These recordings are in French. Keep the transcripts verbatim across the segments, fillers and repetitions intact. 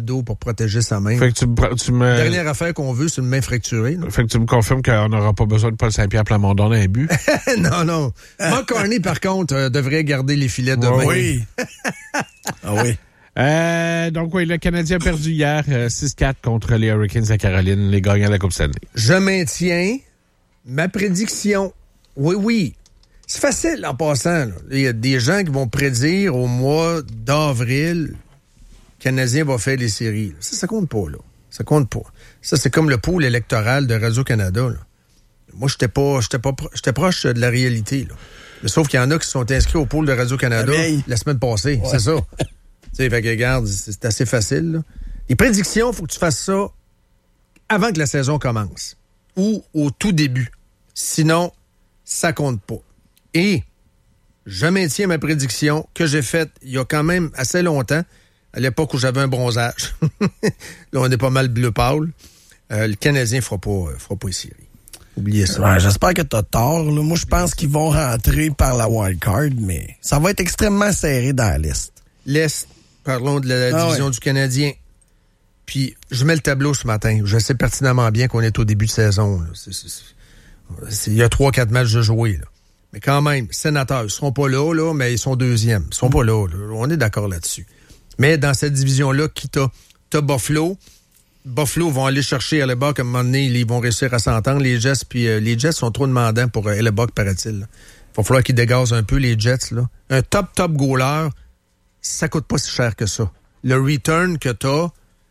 le dos pour protéger sa main. Fait que tu me, tu me... Dernière affaire qu'on veut, c'est une main fracturée. Là. Fait que tu me confirmes qu'on n'aura pas besoin de Paul Saint-Pierre Plamondon dans un but? non, non. Mark Carney, par contre, euh, devrait garder les filets demain. Oui. ah oui. Euh, donc, oui, le Canadien a perdu hier euh, six quatre contre les Hurricanes de Caroline, les gagnants de la Coupe Stanley. Je maintiens ma prédiction. Oui, oui. C'est facile en passant. Là. Il y a des gens qui vont prédire au mois d'avril, le Canadien va faire les séries. Ça, ça compte pas, là. Ça compte pas. Ça, c'est comme le pôle électoral de Radio-Canada, là. Moi, j'étais pas, j'étais pas, j'étais proche de la réalité, là. Mais sauf qu'il y en a qui sont inscrits au pôle de Radio-Canada hey. la semaine passée. Ouais. C'est ça. Tu sais, fait que regarde, c'est assez facile, là. Les prédictions, il faut que tu fasses ça avant que la saison commence. Ou au tout début. Sinon, ça compte pas. Et je maintiens ma prédiction que j'ai faite il y a quand même assez longtemps, à l'époque où j'avais un bronzage. Là, on est pas mal bleu pâle. Euh, le Canadien ne fera pas, euh, fera pas les séries. Oubliez ça. Ouais, j'espère que t'as tort. Là. Moi, je pense qu'ils vont rentrer par la wild card, mais ça va être extrêmement serré dans la liste. L'Est, parlons de la, la ah division ouais. du Canadien. Puis, je mets le tableau ce matin. Je sais pertinemment bien qu'on est au début de saison. Là. C'est, c'est, c'est, il y a trois quatre matchs de jouer, là. Mais quand même, Sénateurs, ils seront pas là, là, mais ils sont deuxièmes. Ils sont pas là, là. On est d'accord là-dessus. Mais dans cette division-là, qui t'as, t'as Buffalo. Buffalo vont aller chercher Hellebuck. À un moment donné, ils vont réussir à s'entendre. Les Jets, puis euh, les Jets sont trop demandants pour euh, Hellebuck, paraît-il. Il va falloir qu'ils dégazent un peu, les Jets, là. Un top, top goaler, ça coûte pas si cher que ça. Le return que t'as,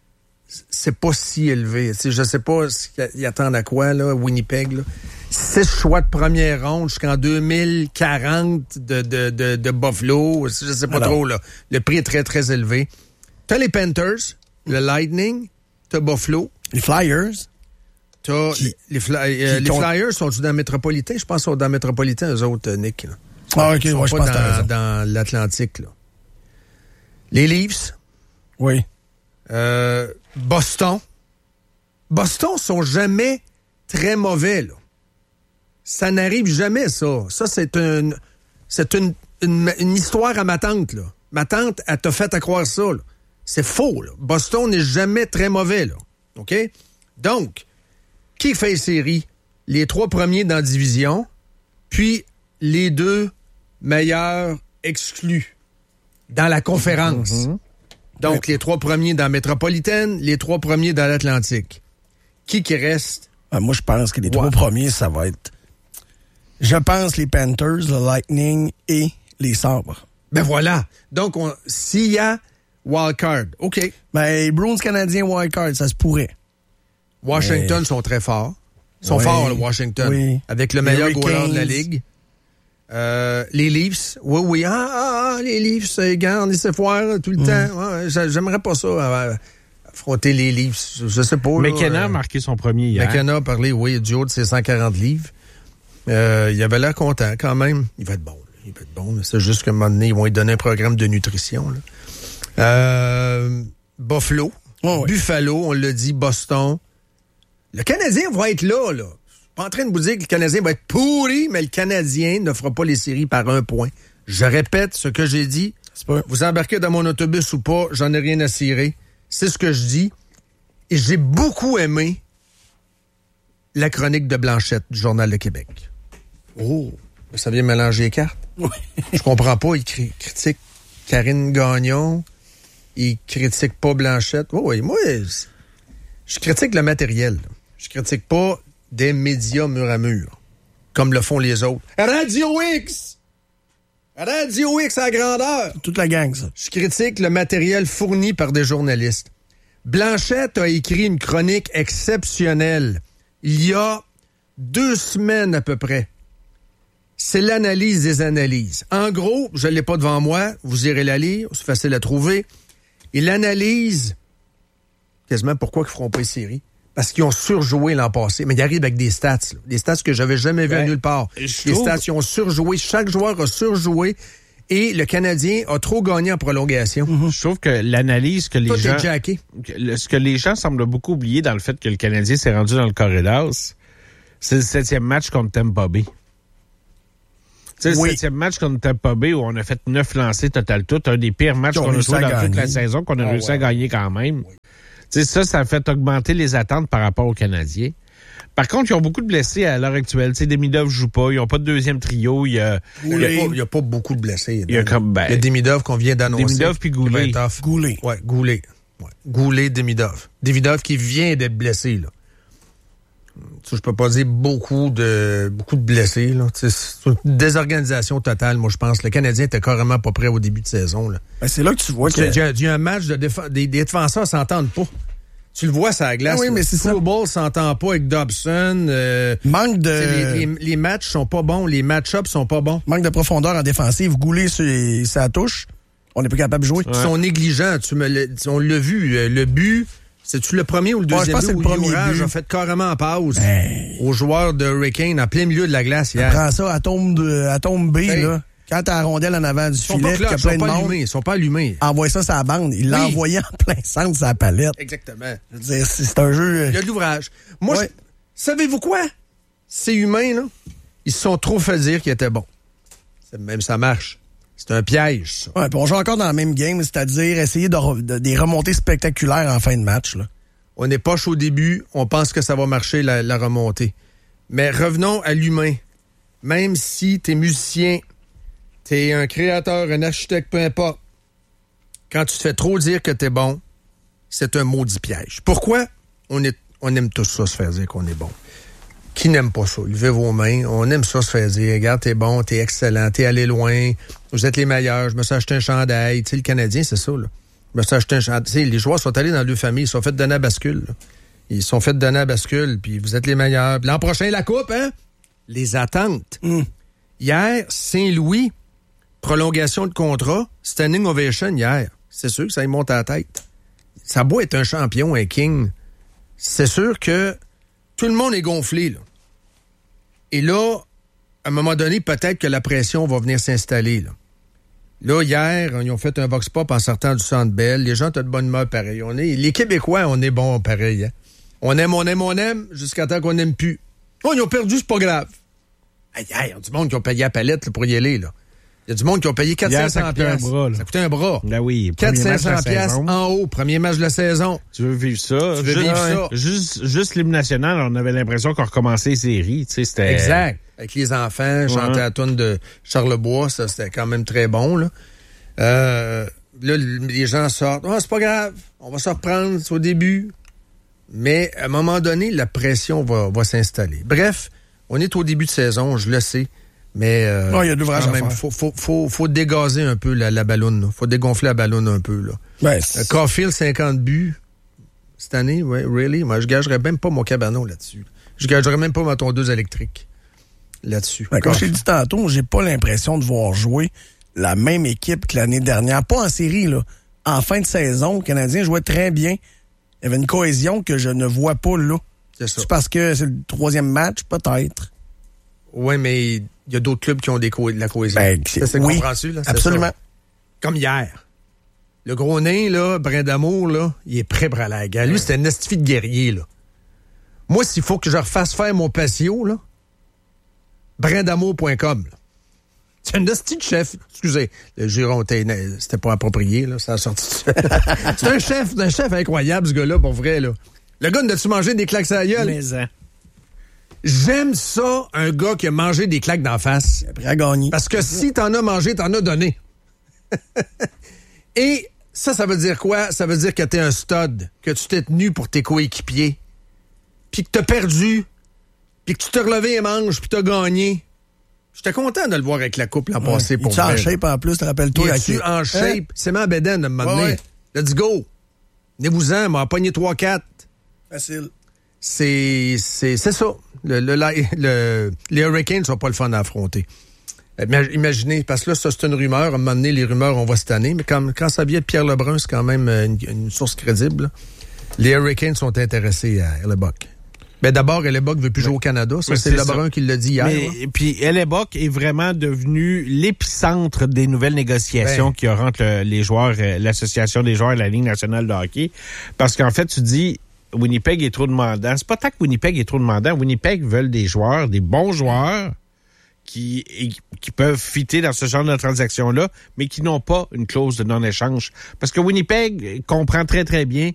c'est pas si élevé. T'sais, je sais pas ils attendent à quoi, là, Winnipeg, là. Six choix de première ronde jusqu'en deux mille quarante de, de, de, de Buffalo. Je sais pas Alors. trop, là. Le prix est très, très élevé. T'as les Panthers, le Lightning, t'as Buffalo. Les Flyers. T'as qui, les, fly, euh, les Flyers sont dans le Métropolitain? Je pense qu'ils sont dans le Métropolitain, eux autres, Nick. Là. Ah, OK, ils sont ouais, je pas pense dans, dans l'Atlantique, là. Les Leafs. Oui. Euh, Boston. Boston sont jamais très mauvais, là. Ça n'arrive jamais, ça. Ça, c'est une c'est une, une, une histoire à ma tante, là. Ma tante, elle t'a fait à croire ça, là. C'est faux, là. Boston n'est jamais très mauvais, là. OK? Donc, qui fait les séries? Les trois premiers dans la division, puis les deux meilleurs exclus dans la conférence. Mm-hmm. Donc, oui. Les trois premiers dans la métropolitaine, les trois premiers dans l'Atlantique. Qui qui reste? Ah, moi, je pense que les ouais. trois premiers, ça va être... Je pense les Panthers, le Lightning et les Sabres. Ben voilà. Donc, on, s'il y a wildcard, OK. Ben, Bruins canadiens wildcard, ça se pourrait. Washington Mais... sont très forts. Ils sont oui. forts, le Washington. Oui. Avec le meilleur goaler de la Ligue. Euh, les Leafs, oui, oui. Ah, ah, ah les Leafs, ils gagnent, ils se foirent tout le mm. temps. Ouais, j'aimerais pas ça, euh, affronter les Leafs. Je sais pas. McKenna là, a marqué son premier hier. McKenna a parlé, oui, du haut de ses cent quarante livres. Euh, il avait l'air content quand même. Il va être bon. Là. Il va être bon. Là. C'est juste qu'à un moment donné, ils vont lui donner un programme de nutrition. Là. Euh, Buffalo. Oh, oui. Buffalo, on l'a dit, Boston. Le Canadien va être là, là. Je suis pas en train de vous dire que le Canadien va être pourri, mais le Canadien ne fera pas les séries par un point. Je répète ce que j'ai dit. Pas... Vous embarquez dans mon autobus ou pas, j'en ai rien à cirer. C'est ce que je dis. Et j'ai beaucoup aimé la chronique de Blanchette du Journal de Québec. Oh, ça vient mélanger les cartes. Oui. Je comprends pas. Il cri- critique Karine Gagnon. Il critique pas Blanchette. Oh, oui, moi, je critique le matériel. Je critique pas des médias mur à mur, comme le font les autres. Radio X! Radio X à grandeur! Toute la gang, ça. Je critique le matériel fourni par des journalistes. Blanchette a écrit une chronique exceptionnelle il y a deux semaines à peu près. C'est l'analyse des analyses. En gros, je ne l'ai pas devant moi, vous irez la lire, c'est facile à trouver. Il analyse quasiment pourquoi ils ne feront pas les séries. Parce qu'ils ont surjoué l'an passé. Mais ils arrivent avec des stats. Là. Des stats que j'avais jamais vues ouais. à nulle part. Les trouve... stats, ils ont surjoué. Chaque joueur a surjoué. Et le Canadien a trop gagné en prolongation. Mm-hmm. Je trouve que l'analyse que les Tout gens... est jacké. Que, ce que les gens semblent beaucoup oublier dans le fait que le Canadien s'est rendu dans le corridor, c'est le septième match contre Tampa Bay. C'est oui. le septième match contre Tampa Bay où on a fait neuf lancers total tout. Un des pires matchs qu'on, qu'on a joué dans gagner. toute la saison, qu'on a oh, réussi ouais. à gagner quand même. Oui. sais, ça, ça a fait augmenter les attentes par rapport aux Canadiens. Par contre, ils ont beaucoup de blessés à l'heure actuelle. Tu sais, Demidov ne joue pas. Ils n'ont pas de deuxième trio. Il y a, il y a, pas, il y a pas beaucoup de blessés. Il y a, comme, ben, il y a Demidov qu'on vient d'annoncer. Demidov puis Goulet. Goulet. Ouais, Goulet. Ouais. Goulet, Demidov. Demidov qui vient d'être blessé, là. Je peux pas dire beaucoup de beaucoup de blessés, là. C'est une désorganisation totale, moi, je pense. Le Canadien était carrément pas prêt au début de saison, là. Ben, c'est là que tu vois que... Il y a un match de déf... des, des défenseurs s'entendent pas. Tu le vois, ça la glace. Oui, mais c'est ça. Le Ball s'entend pas avec Dobson. Euh, Manque de... Les, les, les matchs sont pas bons. Les match-ups sont pas bons. Manque de profondeur en défensive. Goulet sur sa touche. On n'est plus capable de jouer. Ouais. Ils sont négligents. Tu me l'as, on l'a vu. Le but, c'est-tu le premier ou le deuxième ouais, je pense but que c'est où le premier but. a fait carrément en pause ben... aux joueurs de Hurricane en plein milieu de la glace hier. Prends ça à tombe, de, à tombe B, hey. Là. Quand t'as la rondelle en avant du ils filet, qu'il y a plein de monde, ils sont pas allumés. Envoie ça sur la bande. Il oui. l'a envoyé en plein centre sur la palette. Exactement. Je veux dire, c'est, c'est un jeu... Il y a de l'ouvrage. Moi, ouais. je... savez-vous quoi? Ces humains, là, ils se sont trop fait dire qu'ils étaient bons. C'est... Même ça marche. C'est un piège, ça. Ouais, puis on joue encore dans le même game, c'est-à-dire essayer de, re... de des remontées spectaculaires en fin de match, là. On est poche au début, on pense que ça va marcher, la, la remontée. Mais revenons à l'humain. Même si t'es musicien, t'es un créateur, un architecte, peu importe, quand tu te fais trop dire que t'es bon, c'est un maudit piège. Pourquoi? On, est, on aime tous ça, se faire dire qu'on est bon. Qui n'aime pas ça? Levez vos mains. On aime ça, se faire dire, regarde, t'es bon, t'es excellent, t'es allé loin, vous êtes les meilleurs, je me suis acheté un chandail. Tu sais, le Canadien, c'est ça, là. Je me suis acheté un chandail. Les joueurs sont allés dans deux familles, ils sont fait donner à bascule, là. Ils sont fait donner à bascule, puis vous êtes les meilleurs. Puis l'an prochain, la coupe, hein? Les attentes. Mm. Hier, Saint-Louis, prolongation de contrat, standing ovation hier. C'est sûr que ça y monte à la tête. Ça a beau être un champion, un king. C'est sûr que tout le monde est gonflé, là. Et là, à un moment donné, peut-être que la pression va venir s'installer, là. Là, hier, ils ont fait un vox pop en sortant du Centre Bell. Les gens ont de bonne humeur, pareil. On est, les Québécois, on est bons, pareil, hein? On aime, on aime, on aime, jusqu'à temps qu'on n'aime plus. Oh, ils ont perdu, c'est pas grave. Aïe, aïe, il y a du monde qui ont payé la palette là, pour y aller, là. Il y a du monde qui ont payé quatre cents cinq cents piastres. Ça coûtait un bras. Ben oui. quatre cents cinq cents piastres en haut, premier match de la saison. Tu veux vivre ça? Tu veux juste, vivre ça? Juste, juste l'hymne national, on avait l'impression qu'on recommençait les séries. Tu sais, c'était... Exact. Avec les enfants, chanter ouais. la toune de Charlebois, ça, c'était quand même très bon, là. Euh, là, les gens sortent. Ah, oh, c'est pas grave. On va se reprendre, c'est au début. Mais à un moment donné, la pression va, va s'installer. Bref, on est au début de saison, je le sais. Mais euh, oh, il y a de l'ouvrage à faire. Faut, faut, faut, faut dégazer un peu la, la ballonne. Là. Faut dégonfler la ballonne un peu. Là. Ben, euh, Caulfield, cinquante buts cette année, ouais, really? Moi, je gagerais même pas mon cabanon là-dessus. Je gagerais même pas ma tondeuse électrique là-dessus. Ben, comme je t'ai dit tantôt, j'ai pas l'impression de voir jouer la même équipe que l'année dernière. Pas en série, là. En fin de saison, le Canadien jouait très bien. Il y avait une cohésion que je ne vois pas là. C'est ça. C'est parce que c'est le troisième match, peut-être. Oui, mais il y a d'autres clubs qui ont des co- de la cohésion. Ben, c'est, c'est oui, comprends-tu, là? C'est absolument. Ça. Comme hier. Le gros nain, là, Brin d'Amour, là, il est prêt pour aller à la guerre. Lui, c'est un estifi de guerrier, là. Moi, s'il faut que je refasse faire mon patio, là, brin d'amour point com, là. C'est un esti de chef. Excusez, le giron, c'était pas approprié, là, ça a sorti. C'est un chef, c'est un chef incroyable, ce gars-là, pour vrai, là. Le gars, n'a-tu mangé des claques à la gueule? Mais, hein. J'aime ça, un gars qui a mangé des claques d'en face. Prêt à gagner. Parce que si t'en as mangé, t'en as donné. Et ça, ça veut dire quoi? Ça veut dire que t'es un stud, que tu t'es tenu pour tes coéquipiers, puis que t'as perdu, puis que tu t'es relevé les manches, puis t'as gagné. J'étais content de le voir avec la coupe l'an ouais. passé pour vrai. Il est en shape en plus, te rappelles-toi. Il est en shape. Hein? C'est ma bédaine à me donné. Ouais, ouais. Let's go. Venez-vous-en, m'a pogné trois quatre. Facile. C'est, c'est, c'est ça. Le, le, le, les Hurricanes sont pas le fun à affronter. Imaginez, parce que là, ça, c'est une rumeur. À un moment donné, les rumeurs, on va cette année. Mais quand, quand ça vient de Pierre Lebrun, c'est quand même une, une source crédible. Les Hurricanes sont intéressés à Hellebuck. Ben d'abord, Hellebuck ne veut plus jouer au Canada. Ça, c'est, c'est Lebrun ça. Qui l'a dit hier. Et puis, Hellebuck est vraiment devenu l'épicentre des nouvelles négociations ben. Qui y aura entre le, les joueurs, l'Association des joueurs et la Ligue nationale de hockey. Parce qu'en fait, tu dis, Winnipeg est trop demandant. C'est pas tant que Winnipeg est trop demandant. Winnipeg veulent des joueurs, des bons joueurs qui, qui peuvent fitter dans ce genre de transaction-là, mais qui n'ont pas une clause de non-échange. Parce que Winnipeg comprend très, très bien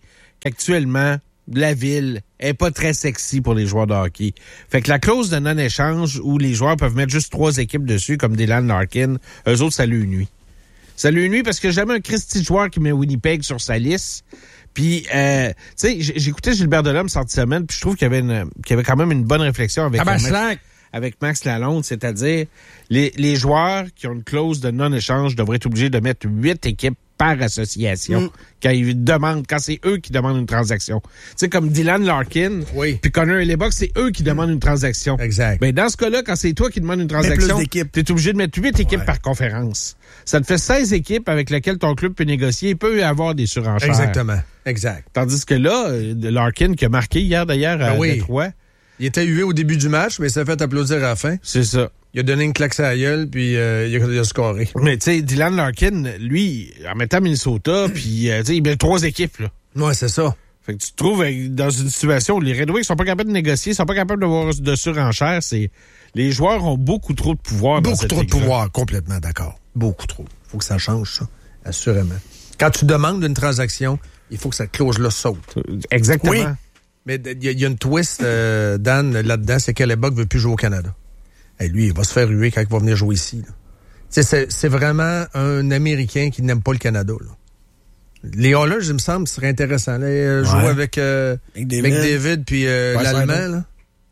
actuellement, la ville est pas très sexy pour les joueurs de hockey. Fait que la clause de non-échange où les joueurs peuvent mettre juste trois équipes dessus, comme Dylan Larkin, eux autres, ça lui nuit. Ça lui nuit parce que jamais un Christy de joueur qui met Winnipeg sur sa liste. Puis, euh, tu sais, j'écoutais Gilbert Delhomme cette semaine, puis je trouve qu'il y avait une, qu'il y avait quand même une bonne réflexion avec, ah ben, Max, avec Max Lalonde, c'est-à-dire les, les joueurs qui ont une clause de non-échange devraient être obligés de mettre huit équipes par association mm. quand ils demandent, quand c'est eux qui demandent une transaction. Tu sais, comme Dylan Larkin, oui. puis Connor Hellebuyck, c'est eux qui demandent une transaction. Exact. Mais dans ce cas-là, quand c'est toi qui demandes une transaction, tu es obligé de mettre huit équipes ouais. par conférence. Ça te fait seize équipes avec lesquelles ton club peut négocier et peut avoir des surenchères. Exactement. Exact. Tandis que là, Larkin, qui a marqué hier d'ailleurs à ben oui. Détroit. Il était hué au début du match, mais il s'est fait applaudir à la fin. C'est ça. Il a donné une claque sur la gueule, puis euh, il, a, il a scoré. Mais tu sais, Dylan Larkin, lui, en mettant Minnesota, puis euh, tu sais, il met trois équipes, là. Ouais, c'est ça. Fait que tu te trouves dans une situation où les Red Wings sont pas capables de négocier, sont pas capables d'avoir de surenchère. C'est les joueurs ont beaucoup trop de pouvoir. Beaucoup dans cette trop ligue-là. de pouvoir, complètement d'accord. Beaucoup trop. Il faut que ça change, ça, assurément. Quand tu demandes une transaction, il faut que cette clause-là saute. Exactement. Oui. Mais il y, y a une twist, euh, Dan, là-dedans, c'est qu'Hellebuyck ne veut plus jouer au Canada. Et lui, il va se faire ruer quand il va venir jouer ici. C'est, c'est vraiment un Américain qui n'aime pas le Canada. Là. Les Oilers, il me semble, ce serait intéressant. Là, ouais. Jouer avec euh, McDavid puis euh, ouais, l'Allemand. Là.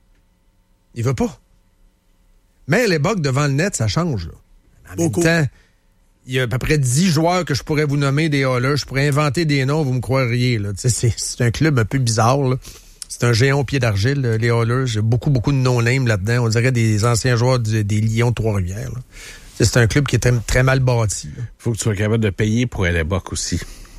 Il veut pas. Mais Hellebuyck devant le net, ça change. Là. En Beaucoup. Même temps, il y a à peu près dix joueurs que je pourrais vous nommer des Oilers. Je pourrais inventer des noms, vous me croiriez. Là. C'est, c'est un club un peu bizarre. Là. C'est un géant au pied d'argile, les Oilers. J'ai beaucoup, beaucoup de no-names là-dedans. On dirait des anciens joueurs des, des Lions de Trois-Rivières. Là. C'est un club qui est très, très mal bâti. Il faut que tu sois capable de payer pour Hellebuyck aussi.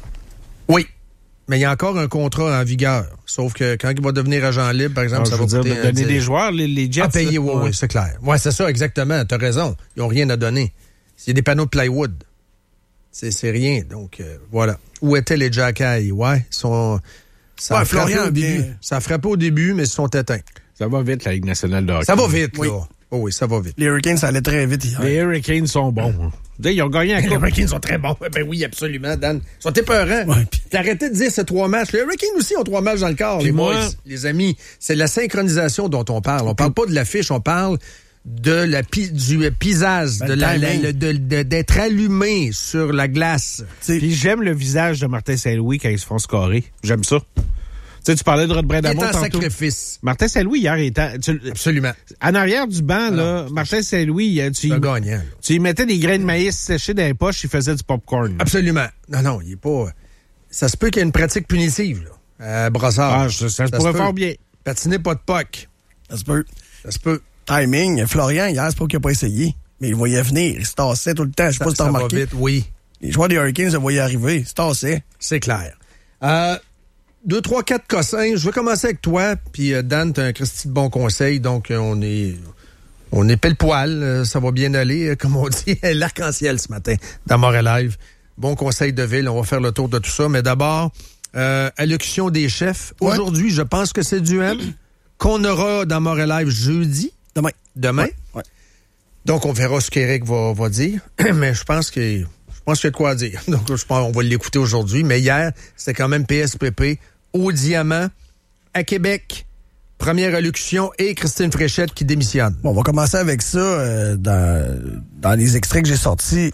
Oui. Mais il y a encore un contrat en vigueur. Sauf que quand il va devenir agent libre, par exemple, Alors, ça va dire, coûter... De donner dire, des joueurs, les, les Jets... À payer, oui, oui, c'est clair. Oui, c'est ça, exactement. T'as raison. Ils n'ont rien à donner. Il y a des panneaux de plywood. C'est, c'est rien. Donc, euh, voilà. Où étaient les Jackals? Ouais, ils sont... Ça ouais, Florian, au début. Ça frappait au début, mais ils sont éteints. Ça va vite, la Ligue nationale de hockey. Ça va vite, oui. là. Oh oui, ça va vite. Les Hurricanes, ça allait très vite hier. Les Hurricanes sont bons. Ils ont gagné un coupe. Les Hurricanes sont très bons. Ben oui, absolument, Dan. Ils sont épeurants. Ouais, pis... T'as arrêté de dire ces trois matchs. Les Hurricanes aussi ont trois matchs dans le corps, les moi... boys. Les amis, c'est la synchronisation dont on parle. On parle pas de l'affiche, on parle de la pi- du pisage, ben, de la, la, la, de, de, d'être allumé sur la glace. Puis j'aime le visage de Martin Saint-Louis quand ils se font scorer. J'aime ça. Tu sais, tu parlais de Rod Brind'Amour tantôt. Il est en sacrifice. Martin Saint-Louis, hier, il était... Tu, Absolument. En arrière du banc, Alors, là, Martin Saint-Louis, tu, y, gagnant, tu y mettais des grains de maïs séchés dans les poches, il faisait du popcorn. Absolument. Non, non, il est pas... Ça se peut qu'il y ait une pratique punitive, là, à Brossard. Ah, ça, ça, ça se pourrait fort bien. Patiner pas de puck. Ça se peut. Ça se peut. Timing. Florian, hier, c'est pas qu'il a pas essayé, mais il voyait venir. Il se tassait tout le temps. Je sais pas si t'as remarqué. Ça va vite, oui. Les joueurs des Hurricanes se voyaient arriver. Il se tassait. C'est clair. Euh... Deux, trois, quatre cossins. Je vais commencer avec toi. Puis euh, Dan, t'as un Christy de bon conseil. Donc, euh, on est on est pile poil. Euh, ça va bien aller, euh, comme on dit. L'arc-en-ciel ce matin dans Montréal Live. Bon conseil de ville. On va faire le tour de tout ça. Mais d'abord, euh, allocution des chefs. Ouais. Aujourd'hui, je pense que c'est du M qu'on aura dans Montréal Live jeudi. Demain. Demain. Ouais. Ouais. Donc, on verra ce qu'Éric va, va dire. Mais je pense que... Je pense qu'il y a de quoi dire. Donc, je pense qu'on va l'écouter aujourd'hui. Mais hier, c'était quand même P S P P au Diamant, à Québec. Première allocution et Christine Fréchette qui démissionne. Bon, on va commencer avec ça euh, dans, dans les extraits que j'ai sortis.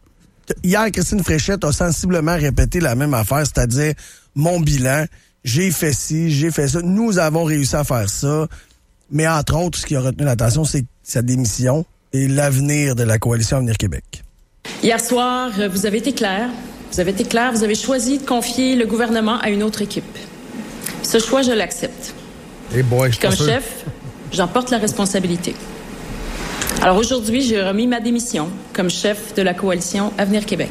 Hier, Christine Fréchette a sensiblement répété la même affaire, c'est-à-dire mon bilan, j'ai fait ci, j'ai fait ça, nous avons réussi à faire ça. Mais entre autres, ce qui a retenu l'attention, c'est sa démission et l'avenir de la coalition Avenir Québec. Hier soir, vous avez été clair. Vous avez été clair, vous avez choisi de confier le gouvernement à une autre équipe. Ce choix, je l'accepte. Hey boy, Puis comme chef, j'en porte la responsabilité. Alors aujourd'hui, j'ai remis ma démission comme chef de la coalition Avenir Québec.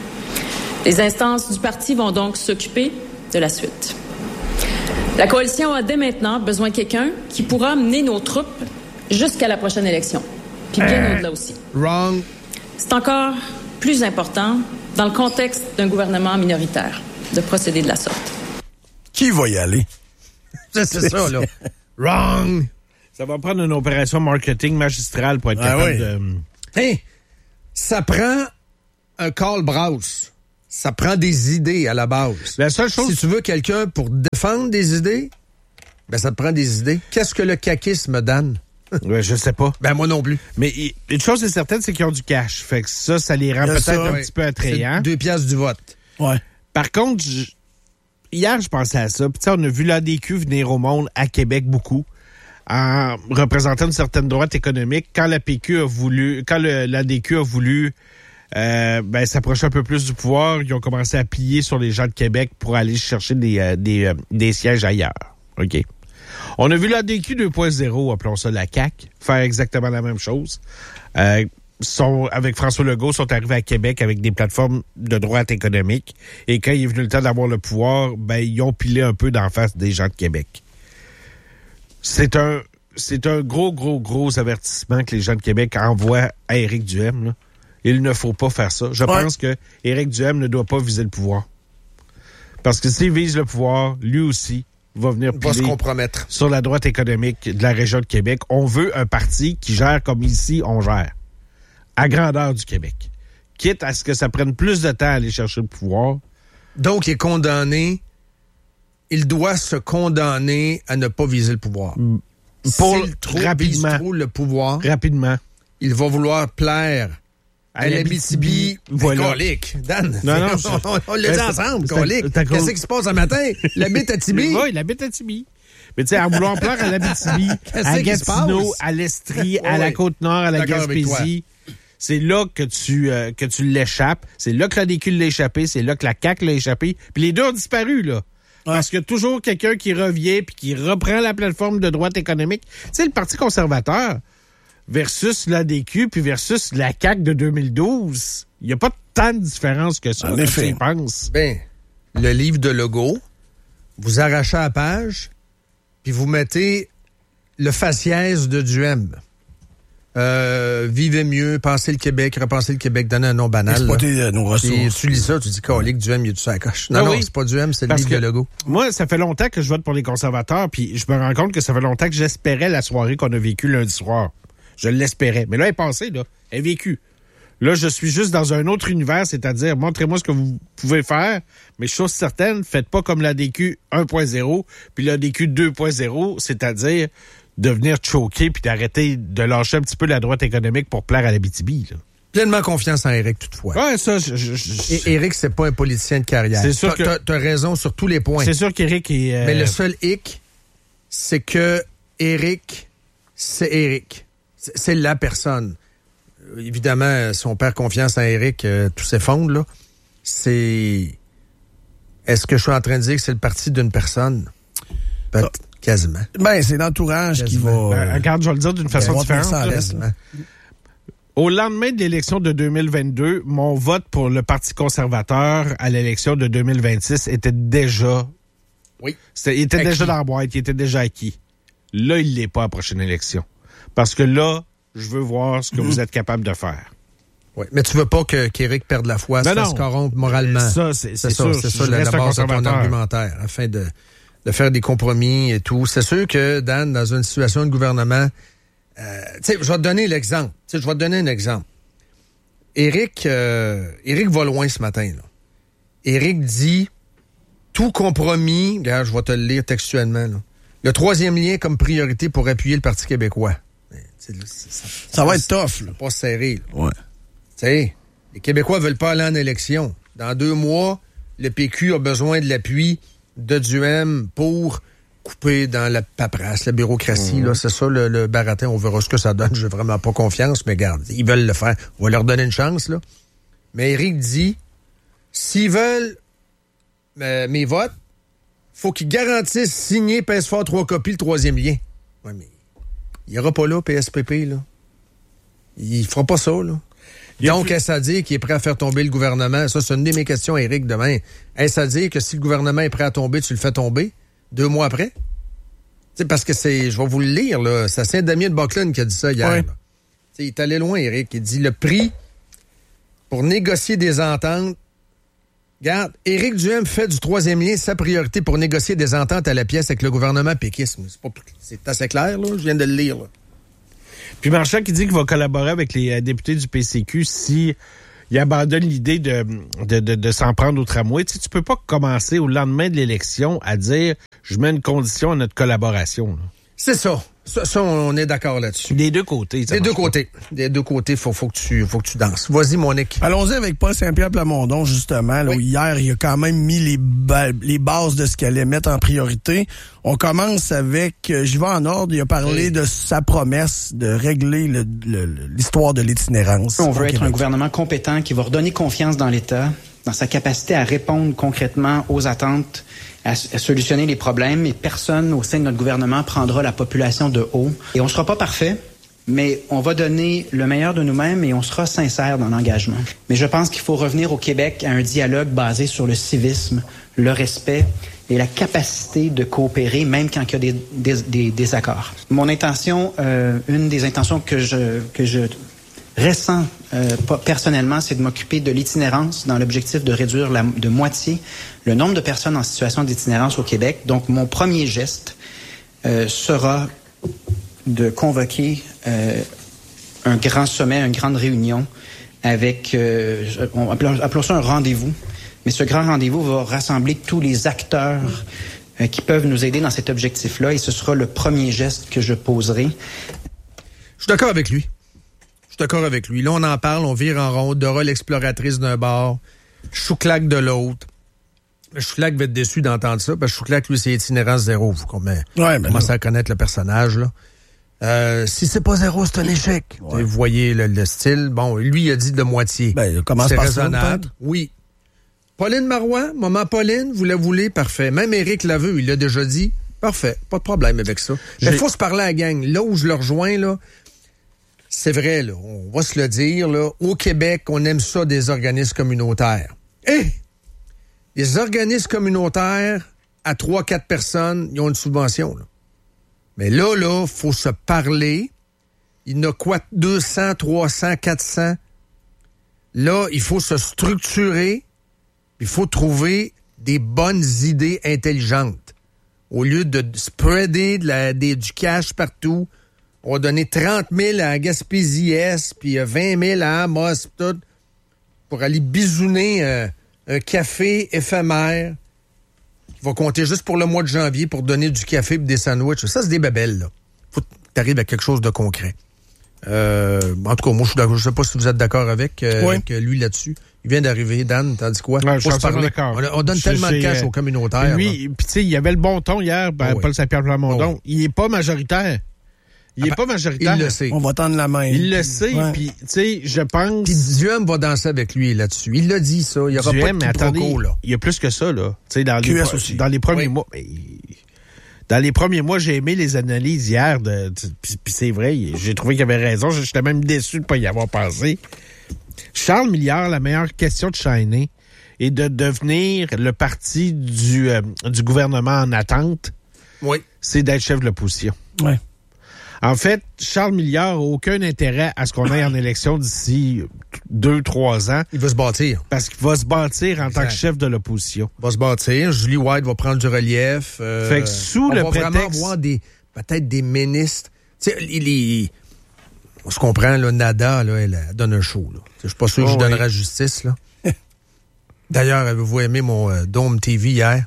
Les instances du parti vont donc s'occuper de la suite. La coalition a dès maintenant besoin de quelqu'un qui pourra mener nos troupes jusqu'à la prochaine élection. Puis bien euh, au-delà aussi. Wrong. C'est encore plus important dans le contexte d'un gouvernement minoritaire de procéder de la sorte. Qui va y aller? C'est, c'est ça, là. Wrong! Ça va prendre une opération marketing magistrale pour être ah capable oui. de... Hey, ça prend un Carl Browse. Ça prend des idées à la base. La seule chose... Si tu veux quelqu'un pour défendre des idées, ben ça te prend des idées. Qu'est-ce que le caquisme, Dan? Ouais, je sais pas. Ben moi non plus. Mais une chose est certaine, c'est qu'ils ont du cash. Fait que ça, ça les rend C'est peut-être ça, un ouais. petit peu attrayants. C'est deux piastres du vote. Ouais. Par contre, je- hier, je pensais à ça. Puis tu sais, on a vu l'A D Q venir au monde à Québec beaucoup, en représentant une certaine droite économique. Quand la P Q a voulu, quand le, l'A D Q a voulu euh, ben, s'approcher un peu plus du pouvoir, ils ont commencé à plier sur les gens de Québec pour aller chercher des, euh, des, euh, des sièges ailleurs. OK. On a vu l'A D Q deux point zéro, appelons ça la C A Q, faire exactement la même chose. Euh, sont, avec François Legault, sont arrivés à Québec avec des plateformes de droite économique. Et quand il est venu le temps d'avoir le pouvoir, ben, ils ont pilé un peu d'en face des gens de Québec. C'est un, c'est un gros, gros, gros avertissement que les gens de Québec envoient à Éric Duhaime, là. Il ne faut pas faire ça. Je Ouais. pense que Éric Duhaime ne doit pas viser le pouvoir. Parce que s'il vise le pouvoir, lui aussi va venir Il va se piler compromettre. sur la droite économique de la région de Québec. On veut un parti qui gère comme ici, on gère. À grandeur du Québec. Quitte à ce que ça prenne plus de temps à aller chercher le pouvoir. Donc, il est condamné. Il doit se condamner à ne pas viser le pouvoir. Pour S'il trouve, rapidement. vise trop le pouvoir, Rapidement. il va vouloir plaire à l'Abitibi. Voilà. Colique. Dan, Non, non, on, je- on, on l'a dit c'est- ensemble, c'est- colique. c'est à cause- Qu'est-ce qui se passe un matin? L'Abitibi. Oui, il habite à Tibi. Mais tu sais, en voulant plaire à l'Abitibi, Qu'est-ce à qui se Gatineau, passe? à l'Estrie, Ouais, à la ouais. Côte-Nord, à la D'accord avec Gaspésie, c'est là que tu euh, que tu l'échappes. C'est là que la D Q l'a échappé. C'est là que la C A Q l'a échappé. Puis les deux ont disparu, là. Parce qu'il y a toujours quelqu'un qui revient puis qui reprend la plateforme de droite économique. Tu sais, le Parti conservateur versus l'A D Q puis versus la C A Q de deux mille douze, il n'y a pas tant de différence que ça, En quand effet. tu y penses. Ben, le livre de Legault, vous arrachez la page, puis vous mettez le faciès de Duhaime. Euh, vivez mieux, pensez le Québec, repensez le Québec, donnez un nom banal. là. Exploiter euh, nos Puis ressources. tu lis ça, tu dis, colique, Duhaime, il a tout ça à la coche. Non, Ah non, oui. c'est pas Duhaime, c'est le Parce livre que de Legault. Moi, ça fait longtemps que je vote pour les conservateurs, puis je me rends compte que ça fait longtemps que j'espérais la soirée qu'on a vécue lundi soir. Je l'espérais. Mais là, elle est passée, là. Elle est vécue. Là, je suis juste dans un autre univers, c'est-à-dire, montrez-moi ce que vous pouvez faire, mais chose certaine, faites pas comme l'A D Q un point zéro, puis l'A D Q deux point zéro, c'est-à-dire de venir choquer puis d'arrêter de lâcher un petit peu la droite économique pour plaire à l'Abitibi, là. Pleinement confiance en Éric, toutefois. Ouais, ça, je, je- je- Et Éric, c'est pas un politicien de carrière. C'est sûr T'as- que- T'as t'as raison sur tous les points. c'est sûr qu'Éric est... euh, Mais le seul hic, c'est que Éric, c'est Éric. C'est c'est la personne. Euh, Évidemment, si on perd confiance en Éric, euh, tout s'effondre, là. C'est... Est-ce que je suis en train de dire que c'est le parti d'une personne? Peut- Quasiment. Ben, c'est l'entourage qui va... Quasiment. ben, euh, regarde, je vais le dire d'une façon on va différente. faire ça en là. laisse. Quasiment. Au lendemain de l'élection de deux mille vingt-deux, mon vote pour le Parti conservateur à l'élection de deux mille vingt-six était déjà... Oui. c'était- il était Acquis. déjà dans la boîte, il était déjà acquis. Là, il l'est pas à la prochaine élection. Parce que là, je veux voir ce que vous êtes capable de faire. Oui. Mais tu veux pas que qu'Éric perde la foi, Ben se non. fasse corrompre moralement. Ça, c'est C'est c'est ça, sûr. c'est ça je la, la reste un base de ton conservateur. argumentaire, afin de, de faire des compromis et tout. C'est sûr que, Dan, dans une situation de gouvernement, euh, tu sais, je vais te donner l'exemple. Tu sais, je vais te donner un exemple. Éric, euh, Éric va loin ce matin, là. Éric dit, tout compromis, regarde, je vais te le lire textuellement, là. Le troisième lien comme priorité pour appuyer le Parti québécois. Mais, tu sais, là, c'est- ça, Ça va être tough, là. pas serré, là. Ouais. Tu sais, les Québécois veulent pas aller en élection. Dans deux mois, le P Q a besoin de l'appui de Duhaime pour couper dans la paperasse, la bureaucratie. Là, c'est ça, le, le baratin. On verra ce que ça donne. J'ai vraiment pas confiance, mais regarde, ils veulent le faire. On va leur donner une chance, là. Mais Éric dit, s'ils veulent euh, mes votes, faut qu'ils garantissent signer P S fort trois copies le troisième lien. Ouais, mais il y aura pas là, P S P P, là. Il fera pas ça, là. Donc, est-ce à dire qu'il est prêt à faire tomber le gouvernement? Ça, c'est une de mes questions, Éric, demain. Est-ce à dire que si le gouvernement est prêt à tomber, tu le fais tomber deux mois après? Tu sais, parce que c'est, je vais vous le lire, là. C'est Saint-Damien de Buckland qui a dit ça hier. Ouais. là. Tu sais, il est allé loin, Éric. Il dit le prix pour négocier des ententes. Regarde, Éric Duhaime fait du troisième lien sa priorité pour négocier des ententes à la pièce avec le gouvernement péquisme. C'est, pas, c'est assez clair, là. Je viens de le lire, là. Puis Marchand qui dit qu'il va collaborer avec les euh, députés du P C Q si il abandonne l'idée de, de, de, de s'en prendre au tramway. Tu sais, tu peux pas commencer au lendemain de l'élection à dire « je mets une condition à notre collaboration ». C'est ça. Ça, ça, on est d'accord là-dessus. Des deux côtés. Des deux pas. côtés. Des deux côtés, faut, faut que tu, faut que tu danses. Vas-y, Monique. Allons-y avec Paul Saint-Pierre Plamondon, justement. Là, oui. Où hier, il a quand même mis les, ba- les bases de ce qu'il allait mettre en priorité. On commence avec, euh, j'y vais en ordre, il a parlé oui. de sa promesse de régler le, le, l'histoire de l'itinérance. On veut être Québec. Un gouvernement compétent qui va redonner confiance dans l'État, dans sa capacité à répondre concrètement aux attentes, à, à solutionner les problèmes, et personne au sein de notre gouvernement prendra la population de haut. Et on ne sera pas parfait, mais on va donner le meilleur de nous-mêmes et on sera sincère dans l'engagement. Mais je pense qu'il faut revenir au Québec à un dialogue basé sur le civisme, le respect et la capacité de coopérer, même quand il y a des, des, des désaccords. Mon intention, euh, une des intentions que je, que je ressens euh, personnellement, c'est de m'occuper de l'itinérance dans l'objectif de réduire la, de moitié le nombre de personnes en situation d'itinérance au Québec. Donc, mon premier geste euh, sera de convoquer euh, un grand sommet, une grande réunion avec, euh, on, appelons, appelons ça un rendez-vous, mais ce grand rendez-vous va rassembler tous les acteurs euh, qui peuvent nous aider dans cet objectif-là, et ce sera le premier geste que je poserai. Je suis d'accord avec lui. Je suis d'accord avec lui. Là, on en parle, on vire en rond. Dora l'exploratrice d'un bord, Chouclac de l'autre. Chouclac va être déçu d'entendre ça, parce que Chouclac, lui, c'est itinérance zéro. Vous ouais, commencez à connaître le personnage, là. Euh, si c'est pas zéro, c'est un échec. Ouais. Vous voyez le, le style. Bon, lui, il a dit de moitié. Ben, il commence c'est par raisonnable. Ça, oui. Pauline Marois, maman Pauline, vous la voulez? Parfait. Même Éric Laveux, il l'a déjà dit. Parfait. Pas de problème avec ça. Il faut se parler à la gang. Là où je le rejoins, là, c'est vrai, là, on va se le dire, là, au Québec, on aime ça des organismes communautaires. Eh! Les organismes communautaires, à trois, quatre personnes, ils ont une subvention, là. Mais là, là, faut se parler. Il y en a quoi? deux cents, trois cents, quatre cents. Là, il faut se structurer. Il faut trouver des bonnes idées intelligentes. Au lieu de spreader de la, des, du cash partout, on va donner trente mille à Gaspésie-Est, puis vingt mille à Amos, tout, pour aller bisouner euh, un café éphémère qui va compter juste pour le mois de janvier pour donner du café et des sandwichs. Ça, c'est des babelles, là. Faut que tu arrives à quelque chose de concret. Euh, en tout cas, moi, je ne sais pas si vous êtes d'accord avec, euh, oui. avec lui là-dessus. Il vient d'arriver, Dan, t'as dit quoi? Ouais, je suis d'accord. On, on donne je tellement sais, de cash euh, aux communautaires. Lui, puis tu sais, il y avait le bon ton hier, ben, oh, Paul oui. Saint-Pierre Plamondon. Oh, oui. Il est pas majoritaire. Il est pas majoritaire. Il le sait. On va tendre la main. Il le sait, ouais. Puis tu sais, je pense... Puis Duhem va danser avec lui là-dessus. Il l'a dit, ça. Il y aura Duhem, pas de quiproquo, là. Il y a plus que ça, là. Tu sais, dans, les pro- aussi. dans les premiers oui. mois... Mais... Dans les premiers mois, j'ai aimé les analyses hier, de, de, puis, puis c'est vrai, j'ai trouvé qu'il avait raison. J'étais même déçu de ne pas y avoir pensé. Charles Milliard, la meilleure question de Shiner est de devenir le parti du, euh, du gouvernement en attente. Oui. C'est d'être chef de l'opposition. Oui. En fait, Charles Milliard n'a aucun intérêt à ce qu'on aille en élection d'ici deux, trois ans. Il va se bâtir. Parce qu'il va se bâtir en exact. Tant que chef de l'opposition. Il va se bâtir. Julie White va prendre du relief. Euh, fait que sous on le va prétexte... vraiment avoir des, peut-être des ministres. Tu sais, les, les, on se comprend, là, Nada, là, elle, elle donne un show. Je suis pas sûr que oh, je oui. donnerai justice. Là. D'ailleurs, avez-vous aimé mon euh, Dome T V hier?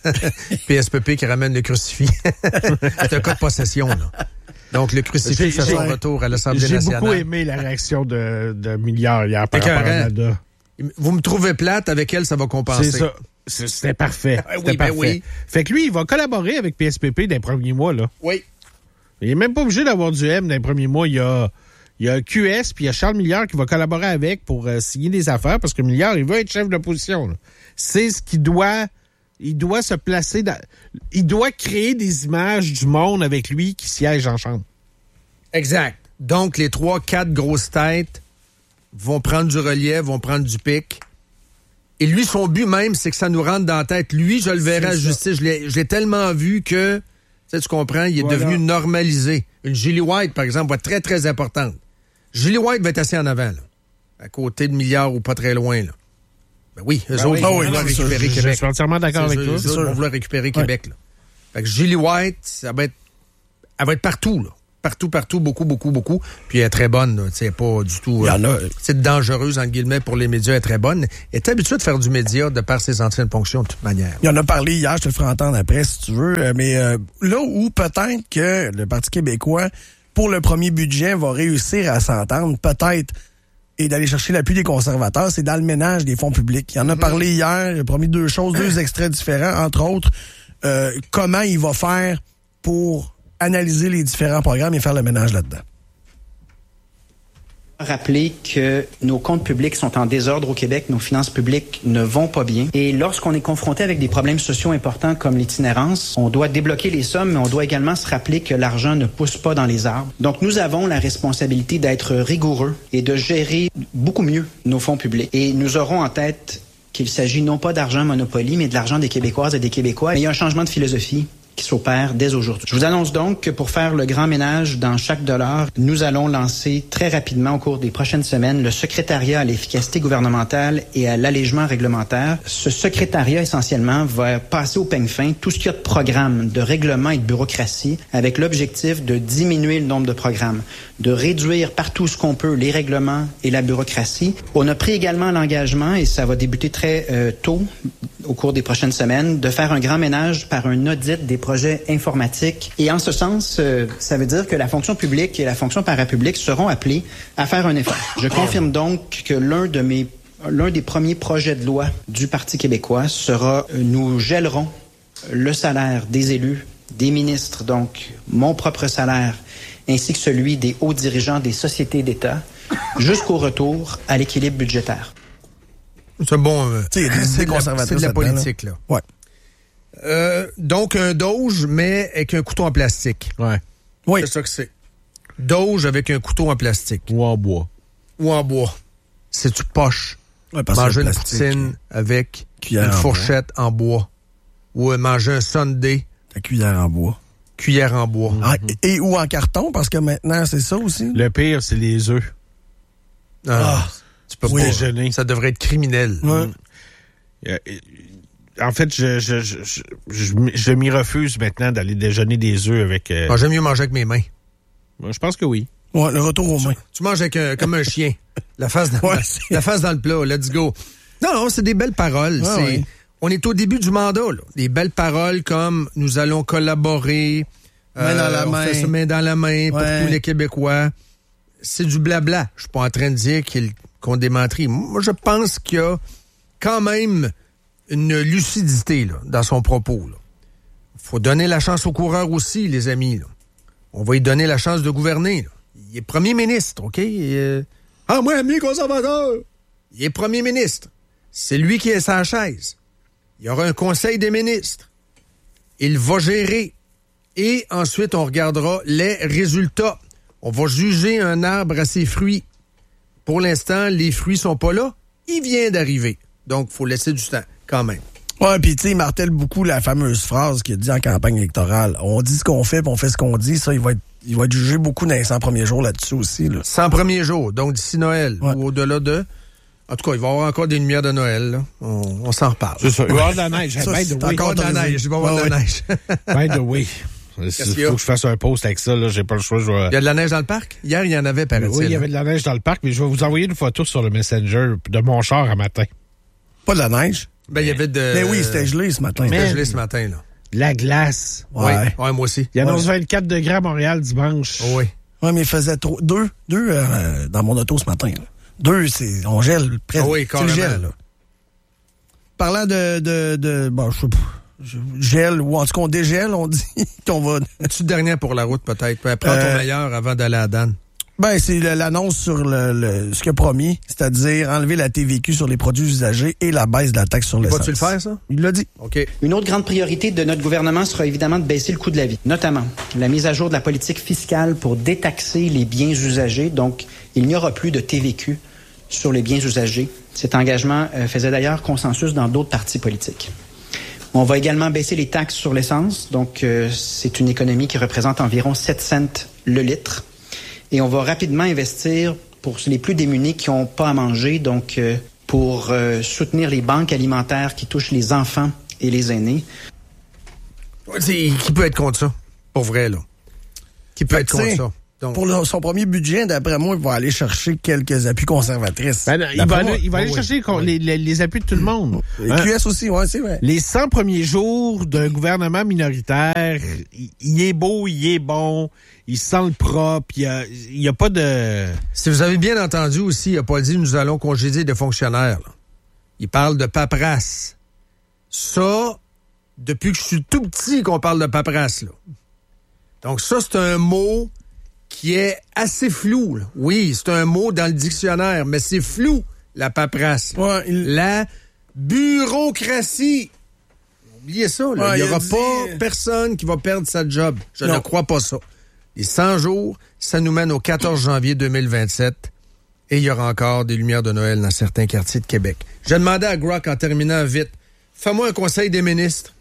P S P P qui ramène le crucifix. C'est un cas de possession, là. Donc, le crucifix fait son retour à l'Assemblée j'ai nationale. J'ai beaucoup aimé la réaction de, de Milliard hier par rapport à Nada. Vous me trouvez plate, avec elle, ça va compenser. C'est ça. C'est, c'était parfait. oui, c'était ben parfait. Oui. Fait que lui, il va collaborer avec P S P P dans les premiers mois, là. Oui. Il est même pas obligé d'avoir du M dans les premiers mois. Il y a, il y a Q S puis il y a Charles Milliard qui va collaborer avec pour euh, signer des affaires parce que Milliard, il veut être chef d'opposition, là. C'est ce qu'il doit... Il doit se placer dans... Il doit créer des images du monde avec lui qui siège en chambre. Exact. Donc, les trois, quatre grosses têtes vont prendre du relief, vont prendre du pic. Et lui, son but même, c'est que ça nous rentre dans la tête. Lui, je le verrai à la justice. Je l'ai, je l'ai tellement vu que, tu sais, tu comprends, il est voilà. devenu normalisé. Une Julie White, par exemple, va être très, très importante. Julie White va être assez en avant, là, à côté de Milliard ou pas très loin, là. Ben oui, eux ben autres, oui, ils vont vouloir récupérer je, Québec. Je suis entièrement d'accord c'est avec toi. Ils vont vouloir récupérer ouais. Québec, là. Fait que Julie White, ça va être... Elle va être partout, là. partout, partout, beaucoup, beaucoup, beaucoup. Puis elle est très bonne, tu sais, pas du tout... Il y en a... C'est dangereuse, entre guillemets, pour les médias, elle est très bonne. Elle est habituée de faire du média de par ses anciennes fonctions, de toute manière. Il en a parlé hier, je te le ferai entendre après, si tu veux. Mais euh, là où peut-être que le Parti québécois, pour le premier budget, va réussir à s'entendre, peut-être, et d'aller chercher l'appui des conservateurs, c'est dans le ménage des fonds publics. Il en a parlé hier, il a promis deux choses, deux extraits différents, entre autres, euh, comment il va faire pour analyser les différents programmes et faire le ménage là-dedans. Rappeler que nos comptes publics sont en désordre au Québec, nos finances publiques ne vont pas bien. Et lorsqu'on est confronté avec des problèmes sociaux importants comme l'itinérance, on doit débloquer les sommes, mais on doit également se rappeler que l'argent ne pousse pas dans les arbres. Donc nous avons la responsabilité d'être rigoureux et de gérer beaucoup mieux nos fonds publics. Et nous aurons en tête qu'il s'agit non pas d'argent Monopoly, mais de l'argent des Québécoises et des Québécois. Mais il y a un changement de philosophie qui s'opère dès aujourd'hui. Je vous annonce donc que pour faire le grand ménage dans chaque dollar, nous allons lancer très rapidement au cours des prochaines semaines le secrétariat à l'efficacité gouvernementale et à l'allègement réglementaire. Ce secrétariat, essentiellement, va passer au peigne fin tout ce qu'il y a de programmes, de règlements et de bureaucratie avec l'objectif de diminuer le nombre de programmes, de réduire partout ce qu'on peut les règlements et la bureaucratie. On a pris également l'engagement, et ça va débuter très euh, tôt au cours des prochaines semaines, de faire un grand ménage par un audit des projets informatiques. Et en ce sens, euh, ça veut dire que la fonction publique et la fonction parapublique seront appelées à faire un effort. Je confirme donc que l'un de mes, l'un des premiers projets de loi du Parti québécois sera, euh, nous gèlerons le salaire des élus, des ministres, donc mon propre salaire, ainsi que celui des hauts dirigeants des sociétés d'État, jusqu'au retour à l'équilibre budgétaire. C'est bon. Euh, c'est, c'est, de la, c'est de la politique, là. là. Ouais. Euh, donc, un Doge, mais avec un couteau en plastique. Ouais. Oui. C'est ça que c'est. Doge avec un couteau en plastique. Ou en bois. Ou en bois. C'est-tu poche? Ouais, parce manger que une plastique, poutine avec cuillère une en fourchette bois. en bois. Ou euh, manger un sundae. La cuillère en bois. Cuillère en bois. Ah, et, et ou en carton, parce que maintenant, c'est ça aussi. Le pire, c'est les œufs. Ah, tu peux oui, pas. Déjeuner. Ça devrait être criminel. Ouais. Euh, en fait, je, je, je, je, je, je m'y refuse maintenant d'aller déjeuner des œufs avec... Euh... Ah, j'aime mieux manger avec mes mains. Je pense que oui. Ouais, le retour aux mains. Tu manges avec un, comme un chien. La face dans, ouais, la, la face dans le plat. Let's go. Non, non, c'est des belles paroles. Ah, c'est, oui. On est au début du mandat. Là. Des belles paroles comme « Nous allons collaborer ». Main dans la on main. fait ça main dans la main pour ouais. tous les Québécois. C'est du blabla. Je suis pas en train de dire qu'il, qu'on démenterie. Moi, je pense qu'il y a quand même une lucidité là, dans son propos. Il faut donner la chance aux coureurs aussi, les amis. Là. On va lui donner la chance de gouverner. Là. Il est premier ministre, OK? Euh... Ah, moi, ami conservateur! Il est premier ministre. C'est lui qui est sa chaise. Il y aura un conseil des ministres. Il va gérer. Et ensuite, on regardera les résultats. On va juger un arbre à ses fruits. Pour l'instant, les fruits sont pas là. Il vient d'arriver. Donc, il faut laisser du temps, quand même. Ouais, puis tu sais, il martèle beaucoup la fameuse phrase qu'il a dit en campagne électorale. On dit ce qu'on fait, puis on fait ce qu'on dit. Ça, il va être, il va être jugé beaucoup dans les cent premiers jours là-dessus aussi. Là. cent premiers jours, donc d'ici Noël, ouais. Ou au-delà de... En tout cas, il va y avoir encore des lumières de Noël. Là. On, on s'en reparle. C'est ça. Il va y avoir de la neige. Ça, by c'est the way. encore de la neige. Il va y avoir de la neige. By the way. Il faut que je fasse un post avec ça, là. J'ai pas le choix. Je vais... Il y a de la neige dans le parc? Hier, il y en avait, paraît-il. Oui, il y avait de la neige dans le parc, mais je vais vous envoyer une photo sur le Messenger de mon char à matin. Pas de la neige? Ben, il y avait de... Mais oui, c'était gelé ce matin. C'était gelé ce matin, là. La glace. Ouais. Ouais, ouais moi aussi. Il annonce ouais. vingt-quatre degrés à Montréal dimanche. Oui. Oui, mais il faisait trop. Deux, deux euh, dans mon auto ce matin. Là. Deux, c'est. On gèle presque. Oh oui, c'est le gel, là. Parlant de. de, de bon, je sais pas. Je, gel, ou en tout cas, on dégèle, on dit qu'on va. As-tu dernière pour la route, peut-être? Prends euh, ton meilleur avant d'aller à Dan. Ben, c'est l'annonce sur le, le, ce qu'il a promis, c'est-à-dire enlever la T V Q sur les produits usagés et la baisse de la taxe sur l'essence. Vas-tu le faire, ça? Il l'a dit. OK. Une autre grande priorité de notre gouvernement sera évidemment de baisser le coût de la vie, notamment la mise à jour de la politique fiscale pour détaxer les biens usagés. Donc, il n'y aura plus de T V Q sur les biens usagés. Cet engagement euh, faisait d'ailleurs consensus dans d'autres partis politiques. On va également baisser les taxes sur l'essence. Donc, euh, c'est une économie qui représente environ sept cents le litre. Et on va rapidement investir pour les plus démunis qui n'ont pas à manger, donc euh, pour euh, soutenir les banques alimentaires qui touchent les enfants et les aînés. C'est, qui peut être contre ça? Pour vrai, là. qui peut être contre ça. Donc, pour le, son premier budget, d'après moi, il va aller chercher quelques appuis conservatrices. Ben non, il va, aller, il va aller oui, chercher oui. les, les, les appuis de tout le monde. Les Hein? Q S aussi, ouais, c'est vrai. Les cent premiers jours d'un gouvernement minoritaire, il, il est beau, il est bon, il sent le propre, il n'y a, il y a pas de... si vous avez bien entendu aussi, il n'a pas dit « nous allons congédier des fonctionnaires ». Il parle de paperasse. Ça, depuis que je suis tout petit qu'on parle de paperasse. Là. Donc ça, c'est un mot qui est assez flou. Là. Oui, c'est un mot dans le dictionnaire, mais c'est flou, la paperasse. Ouais, il... La bureaucratie. Oubliez ça, là. Ouais, il n'y aura il a pas dit... personne qui va perdre sa job. Je non. ne crois pas ça. Les cent jours, ça nous mène au quatorze janvier deux mille vingt-sept et il y aura encore des lumières de Noël dans certains quartiers de Québec. Je demandais à Grock, en terminant vite, fais-moi un conseil des ministres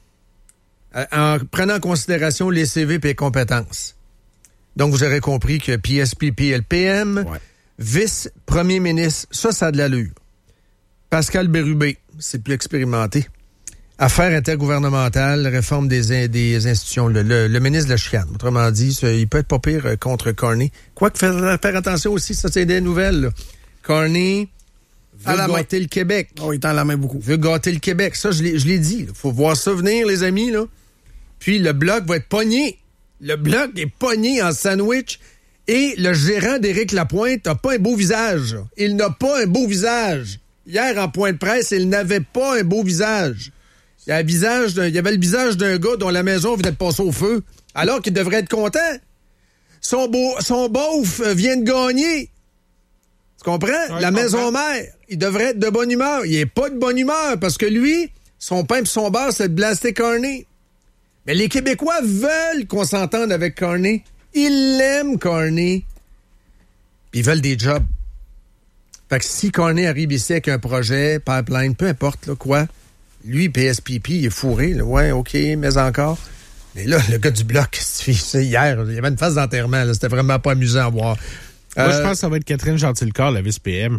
en prenant en considération les C V et les compétences. Donc, vous aurez compris que P S P P L P M, ouais. vice-premier ministre, ça, ça a de l'allure. Pascal Bérubé, c'est plus expérimenté. Affaires intergouvernementales, réforme des, des institutions, le, le, le ministre de la chicane. Autrement dit, ça, il peut être pas pire contre Carney. Quoique, faire, faire attention aussi, ça, c'est des nouvelles. Là. Carney veut gâter le Québec. Oh, il tend la main beaucoup. Veut gâter le Québec. Ça, je l'ai, je l'ai dit. Il faut voir ça venir, les amis. Là. Puis, le Bloc va être pogné. Le Bloc est pogné en sandwich et le gérant d'Éric Lapointe n'a pas un beau visage. Il n'a pas un beau visage. Hier, en point de presse, il n'avait pas un beau visage. Il y, a un visage d'un, il y avait le visage d'un gars dont la maison venait de passer au feu, alors qu'il devrait être content. Son, beau, son beauf vient de gagner. Tu comprends? Ouais, la maison comprends. Mère, il devrait être de bonne humeur. Il n'est pas de bonne humeur parce que lui, son pain et son beurre, c'est de blaster Carney. Mais les Québécois veulent qu'on s'entende avec Carney. Ils l'aiment, Carney. Puis ils veulent des jobs. Fait que si Carney arrive ici avec un projet, pipeline, peu importe, là, quoi, lui, P S P P, il est fourré. Là. Ouais, OK, mais encore. Mais là, le gars du Bloc, c'est hier, il y avait une phase d'enterrement. Là, c'était vraiment pas amusant à voir. Moi, euh, je pense que ça va être Catherine Gentilcorps, la vice-P M.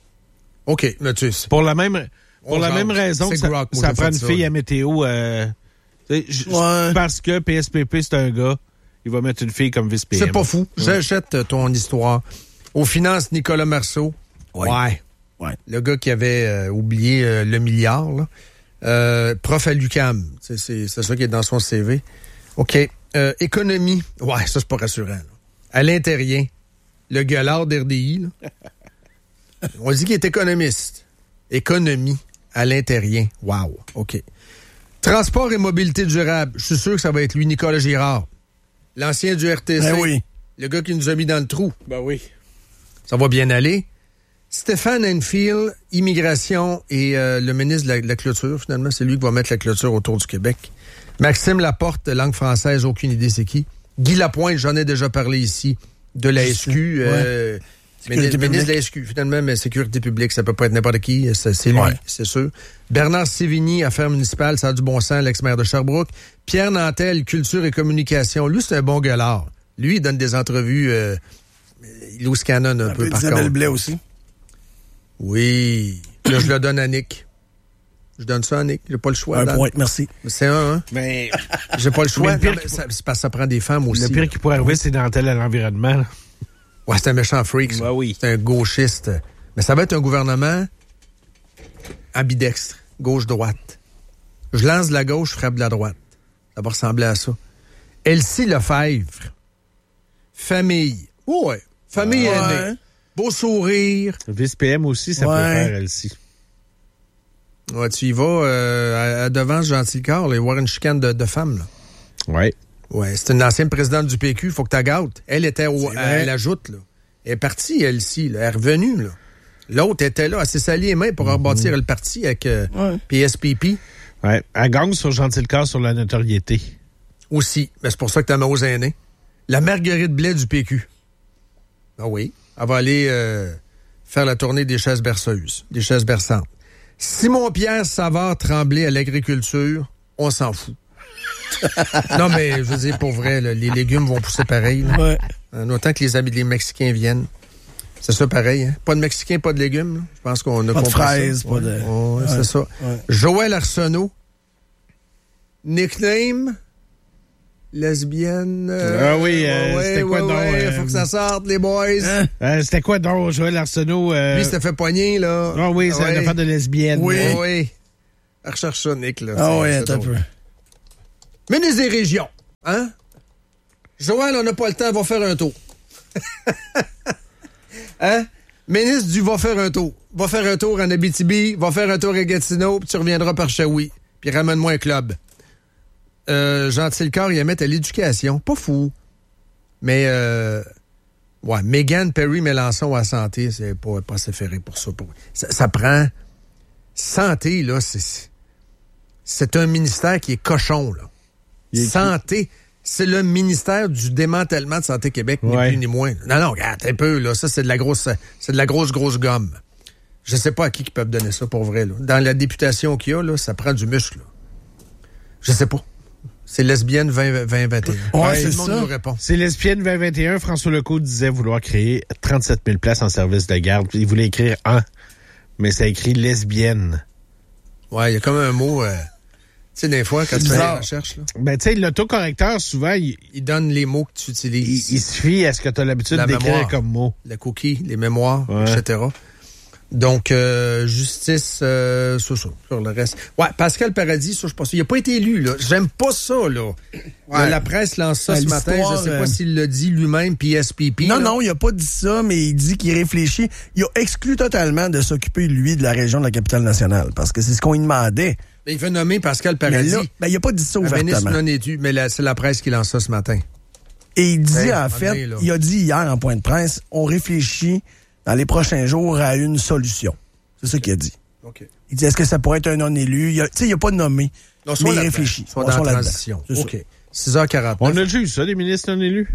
OK, mais tu sais. Pour la même, pour la même raison que ça, Grock, ça prend une ça, fille là. à météo... Euh, j- ouais. Parce que P S P P, c'est un gars, il va mettre une fille comme vice-P M. C'est pas fou. Ouais. J'achète ton histoire. Aux finances, Nicolas Marceau. Ouais. ouais. ouais. Le gars qui avait euh, oublié euh, le milliard, là. Euh, prof à l'U Q A M. C'est, c'est, c'est ça qui est dans son C V. OK. Euh, économie. Ouais, ça, c'est pas rassurant. Là. Alain Terrien. Le gueulard d'R D I. Là. On dit qu'il est économiste. Économie. Alain Terrien. Wow. OK. Transport et mobilité durable. Je suis sûr que ça va être lui, Nicolas Girard. L'ancien du R T C. Ben oui. Le gars qui nous a mis dans le trou. Ben oui. Ça va bien aller. Stéphane Enfield, immigration et euh, le ministre de la, de la clôture, finalement, c'est lui qui va mettre la clôture autour du Québec. Maxime Laporte, langue française, aucune idée c'est qui. Guy Lapointe, j'en ai déjà parlé ici, de la S Q. Euh, ouais. ministre, ministre de la S Q, finalement, mais sécurité publique, ça peut pas être n'importe qui, c'est, c'est lui, ouais. c'est sûr. Bernard Sévigny, affaires municipales, ça a du bon sens, l'ex-maire de Sherbrooke. Pierre Nantel, culture et communication. Lui, c'est un bon gueulard. Lui, il donne des entrevues, euh, il ose canon un, un peu, peu par contre. Isabelle Blais aussi. Oui. Là, je le donne à Nick. Je donne ça à Nick. J'ai pas le choix. Un Dan. point, merci. C'est un, hein? Mais. J'ai pas le choix. Le pire non, ça, c'est parce que ça prend des femmes aussi. Le pire qui pourrait arriver, c'est Nantel à l'environnement. Là. Ouais, c'est un méchant freak. Ça. Ouais, oui. C'est un gauchiste. Mais ça va être un gouvernement ambidextre. Gauche-droite. Je lance de la gauche, je frappe de la droite. Ça va ressembler à ça. Elsie Lefebvre. Famille. Oh ouais. Famille ouais. aînée. Beau sourire. Le vice-P M aussi, ça ouais. peut faire, elle aussi. Ouais, tu y vas euh, à, à devant ce Gentilcorps, il va y avoir une chicane de, de femmes. Là. Ouais. Ouais, c'est une ancienne présidente du P Q, faut que tu gâtes. Elle était au, à, à la joute, là. Elle est partie, elle aussi, là. Elle est revenue, là. L'autre était là, elle s'est saliée les mains pour mm-hmm. rebâtir le parti avec euh, ouais. P S P P. Ouais, elle gagne sur Gentilcorps sur la notoriété. Aussi, mais c'est pour ça que t'as mis aux aînés. La Marguerite Blais du P Q. Ah oui. Elle va aller euh, faire la tournée des chaises berceuses, des chaises berçantes. Simon-Pierre Savard Tremblay à l'agriculture, on s'en fout. Non, mais je veux dire, pour vrai, là, les légumes vont pousser pareil. Là. Ouais. En autant que les amis les Mexicains viennent. C'est ça pareil, hein? Pas de Mexicains, pas de légumes. Là. Je pense qu'on a pas compris de fraises, ça. pas ouais. de... Oh, ouais, ouais. c'est ça. Ouais. Joël Arsenault, nickname lesbienne. Euh, ah oui, euh, ouais, c'était quoi ouais, donc? Ouais, euh, faut que ça sorte, les boys. Hein? Euh, c'était quoi donc, Joël Arsenault? Euh... Lui, c'était fait poigner, là. Ah oui, c'est ouais. une affaire de lesbienne. Oui, ouais. oui. Recherche ça, Nick, là. Ah oui, attends un peu. Ministre des Régions, hein? Joël, on n'a pas le temps, va faire un tour. Hein? Ministre du va faire un tour. Va faire un tour en Abitibi, va faire un tour à Gatineau, puis tu reviendras par Shawi. Puis ramène-moi un club. Euh, Gentil le corps, il mettre à l'éducation. Pas fou. Mais, euh, ouais, Megan Perry Mélenchon à santé, c'est pas, pas assez ferré pour ça. Pour... ça. Ça prend... Santé, là, c'est... C'est un ministère qui est cochon, là. Santé, c'est le ministère du démantèlement de Santé Québec, ni ouais. plus ni moins. Non, non, regarde, un peu, là, ça, c'est de la grosse, c'est de la grosse, grosse gomme. Je sais pas à qui qui peuvent donner ça, pour vrai, là. Dans la députation qu'il y a, là, ça prend du muscle, là. Je sais pas. C'est lesbienne vingt vingt vingt et un. Ouais, ouais, c'est tout le monde ça. nous répond. C'est lesbienne vingt vingt et un. François Legault disait vouloir créer trente-sept mille places en service de garde. Il voulait écrire un, mais ça écrit lesbienne. Ouais, il y a comme un mot... Euh... Tu sais, des fois, quand tu fais la recherche, là, ben, tu sais, l'autocorrecteur, souvent, il, il donne les mots que tu utilises. Il, il se fie à ce que tu as l'habitude la d'écrire mémoire, comme mot. La cookie, les mémoires, ouais. et cetera. Donc, euh, justice, euh, ça, ça, sur le reste. Ouais, Pascal Paradis, ça, je pense. Il n'a pas été élu, là. J'aime pas ça, là. Ouais. La presse lance ça ben, ce matin. Je sais pas euh... s'il l'a dit lui-même, puis S P P. Non, là. non, il a pas dit ça, mais il dit qu'il réfléchit. Il a exclu totalement de s'occuper, lui, de la région de la capitale-nationale, parce que c'est ce qu'on lui demandait. Mais il veut nommer Pascal Paradis. Mais là, ben, il n'a pas dit ça ouvertement. Un ministre non élu, mais la, c'est la presse qui lance ça ce matin. Et il dit, hey, en fait, donné, il a dit hier en point de presse, on réfléchit dans les prochains jours à une solution. C'est ça qu'il a dit. Okay. Il dit, est-ce que ça pourrait être un non-élu? Tu sais, il n'a pas nommé, non, mais il réfléchit. Soit dans la transition. OK. six heures quarante-neuf. On a déjà eu ça, des ministres non élus?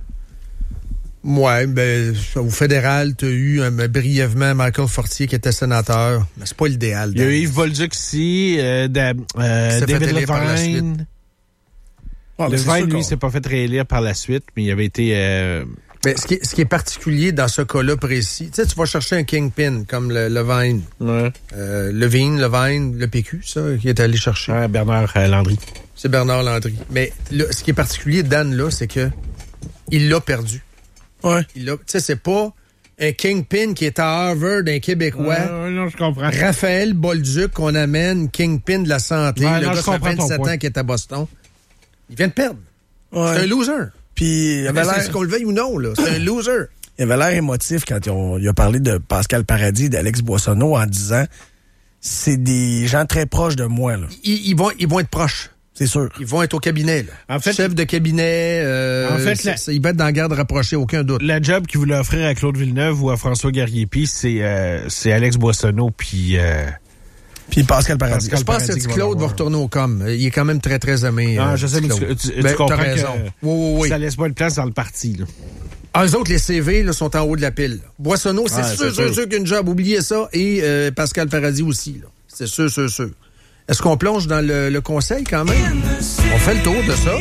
Ouais, ben, au fédéral, tu as eu um, brièvement Michael Fortier qui était sénateur. Mais c'est pas l'idéal. Il y a eu Yves Bolduc ici, euh, de, euh, David Levine. Ah, Levine, lui, s'est pas fait réélire par la suite, mais il avait été... Euh... Mais ce qui, est, ce qui est particulier dans ce cas-là précis, tu sais, tu vas chercher un kingpin comme le, Levine. Ouais. Euh, Levine, Levine, le P Q, ça, qui est allé chercher. Ouais, Bernard euh, Landry. C'est Bernard Landry. Mais là, ce qui est particulier, Dan, là, c'est que il l'a perdu. Ouais. Tu sais, c'est pas un kingpin qui est à Harvard, un Québécois. Euh, non, je comprends. Raphaël Bolduc, qu'on amène, kingpin de la santé. Ouais, le non, gars, ça fait vingt-sept point. ans qui est à Boston. Il vient de perdre. Ouais. C'est un loser. Puis, il avait l'air... C'est ce qu'on le veuille ou non, là. C'est un loser. Il avait l'air émotif quand ils ont, il a parlé de Pascal Paradis et d'Alex Boissonneau en disant c'est des gens très proches de moi, là. Ils, ils, vont, ils vont être proches. C'est sûr. Ils vont être au cabinet, là. En fait, chef de cabinet, euh, en fait, la, ils vont être dans la garde rapprochée, aucun doute. La job qu'il voulait offrir à Claude Villeneuve ou à François Guerrier-Py, c'est, euh, c'est Alex Boissonneau, puis... Euh, puis Pascal Paradis. Je pense que Claude va retourner au com. Il est quand même très, très aimé. Ah, euh, je sais, mais tu, tu, ben, tu comprends que oui, oui, oui. Ça laisse pas de place dans le parti, là. Ah, eux autres, les C V là, sont en haut de la pile. Boissonneau, c'est ah, sûr, sûr, sûr qu'une job. Oubliez ça. Et euh, Pascal Paradis aussi. Là. C'est sûr, sûr, sûr. Est-ce qu'on plonge dans le, le conseil quand même? On fait le tour de ça.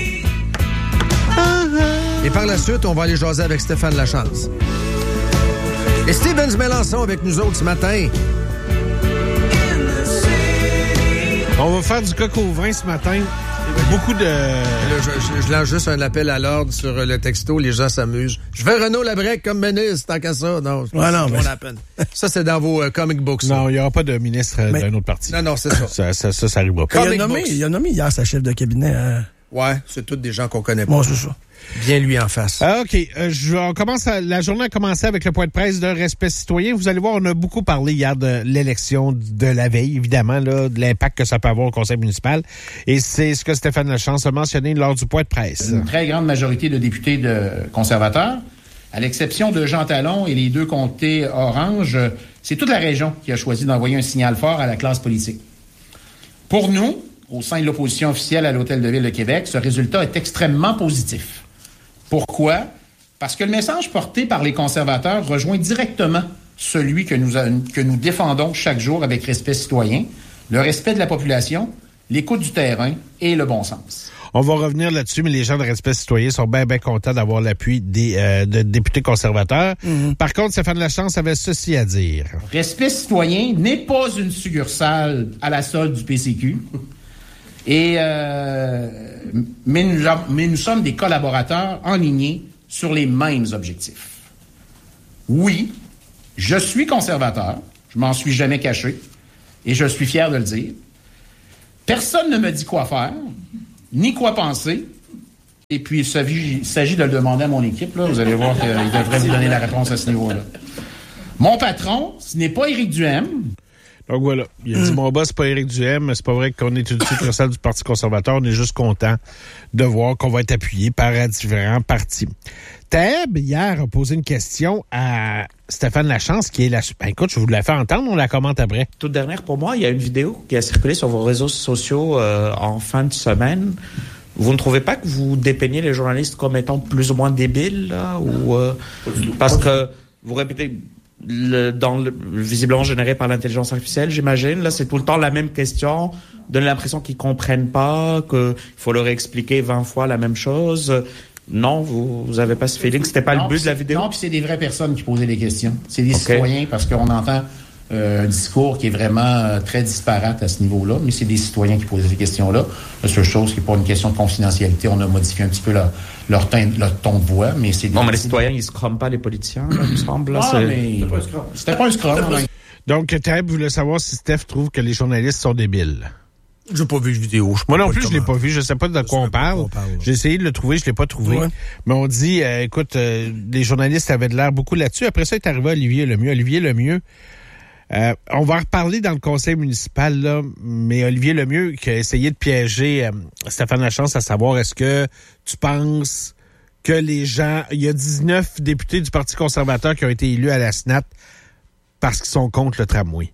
Et par la suite, on va aller jaser avec Stéphane Lachance. Et Stevens Mélenchon avec nous autres ce matin. On va faire du coq au vin ce matin. Beaucoup de... Là, je, je, je lance juste un appel à l'ordre sur le texto. Les gens s'amusent. Je fais Renaud Labrec comme ministre, tant qu'à ça. Non, ouais, non, mais... la peine. Ça, c'est dans vos euh, comic books. Ça. Non, il n'y aura pas de ministre euh, mais... d'un autre parti. Non, non, c'est ça. ça, ça, ça, ça arrivera pas. Il a, nommé, il a nommé hier sa chef de cabinet. Hein... Ouais, c'est tous des gens qu'on connaît pas. Bon, c'est ça. Bien lui en face. Ah, OK. Euh, je, on commence à, la journée a commencé avec le point de presse de respect citoyen. Vous allez voir, on a beaucoup parlé hier de l'élection de la veille, évidemment, là, de l'impact que ça peut avoir au conseil municipal. Et c'est ce que Stéphane Lachance a mentionné lors du point de presse. Une très grande majorité de députés de conservateurs, à l'exception de Jean Talon et les deux comtés orange, c'est toute la région qui a choisi d'envoyer un signal fort à la classe politique. Pour nous, au sein de l'opposition officielle à l'Hôtel de Ville de Québec, ce résultat est extrêmement positif. Pourquoi? Parce que le message porté par les conservateurs rejoint directement celui que nous, a, que nous défendons chaque jour avec respect citoyen, le respect de la population, l'écoute du terrain et le bon sens. On va revenir là-dessus, mais les gens de Respect citoyen sont bien, bien contents d'avoir l'appui des euh, de députés conservateurs. Mm-hmm. Par contre, Stéphane Lachance avait ceci à dire. Respect citoyen n'est pas une succursale à la solde du P C Q. Et, euh, mais, nous, mais nous sommes des collaborateurs enlignés sur les mêmes objectifs. Oui, je suis conservateur, je m'en suis jamais caché, et je suis fier de le dire. Personne ne me dit quoi faire, ni quoi penser, et puis il s'agit, il s'agit de le demander à mon équipe, là, vous allez voir qu'il devrait vous donner la réponse à ce niveau-là. Mon patron, ce n'est pas Éric Duhem. Donc voilà, il a dit, mon boss, c'est pas Éric Duhem, c'est pas vrai qu'on est tout de suite le seul du Parti conservateur, on est juste content de voir qu'on va être appuyé par différents partis. Taeb, hier, a posé une question à Stéphane Lachance, qui est la... Ben, écoute, je vous la fais entendre, on la commente après. Toute dernière, pour moi, il y a une vidéo qui a circulé sur vos réseaux sociaux euh, en fin de semaine. Vous ne trouvez pas que vous dépeignez les journalistes comme étant plus ou moins débiles, là, ou euh, parce que vous répétez... Le, dans le, visiblement généré par l'intelligence artificielle, j'imagine. Là, c'est tout le temps la même question. Donne l'impression qu'ils comprennent pas, qu'il faut leur expliquer vingt fois la même chose. Non, vous, vous avez pas ce feeling. C'était pas non, le but de la vidéo. Non, puis c'est des vraies personnes qui posaient des questions. C'est des okay. citoyens, parce qu'on entend euh, un discours qui est vraiment euh, très disparate à ce niveau-là, mais c'est des citoyens qui posaient ces questions-là. La seule chose qui est pas une question de confidentialité, on a modifié un petit peu leur, leur, teint, leur ton de voix, mais c'est... Des... Non, mais les citoyens, ils scrument pas les politiciens, là, il me semble. Là, ah, c'est... mais... C'était pas un scrum. C'était pas un scrum. Donc, Taeb voulait savoir si Steph trouve que les journalistes sont débiles. J'ai pas vu la vidéo. Moi non plus, je l'ai pas vu. Je sais pas de quoi on parle. parle. J'ai essayé de le trouver, je l'ai pas trouvé. Ouais. Mais on dit, euh, écoute, euh, les journalistes avaient de l'air beaucoup là-dessus. Après ça, est arrivé Olivier Lemieux. Olivier Lemieux, euh, on va en reparler dans le conseil municipal, là, mais Olivier Lemieux qui a essayé de piéger euh, Stéphane Lachance à savoir est-ce que tu penses que les gens... Il y a dix-neuf députés du Parti conservateur qui ont été élus à la S N A T parce qu'ils sont contre le tramway.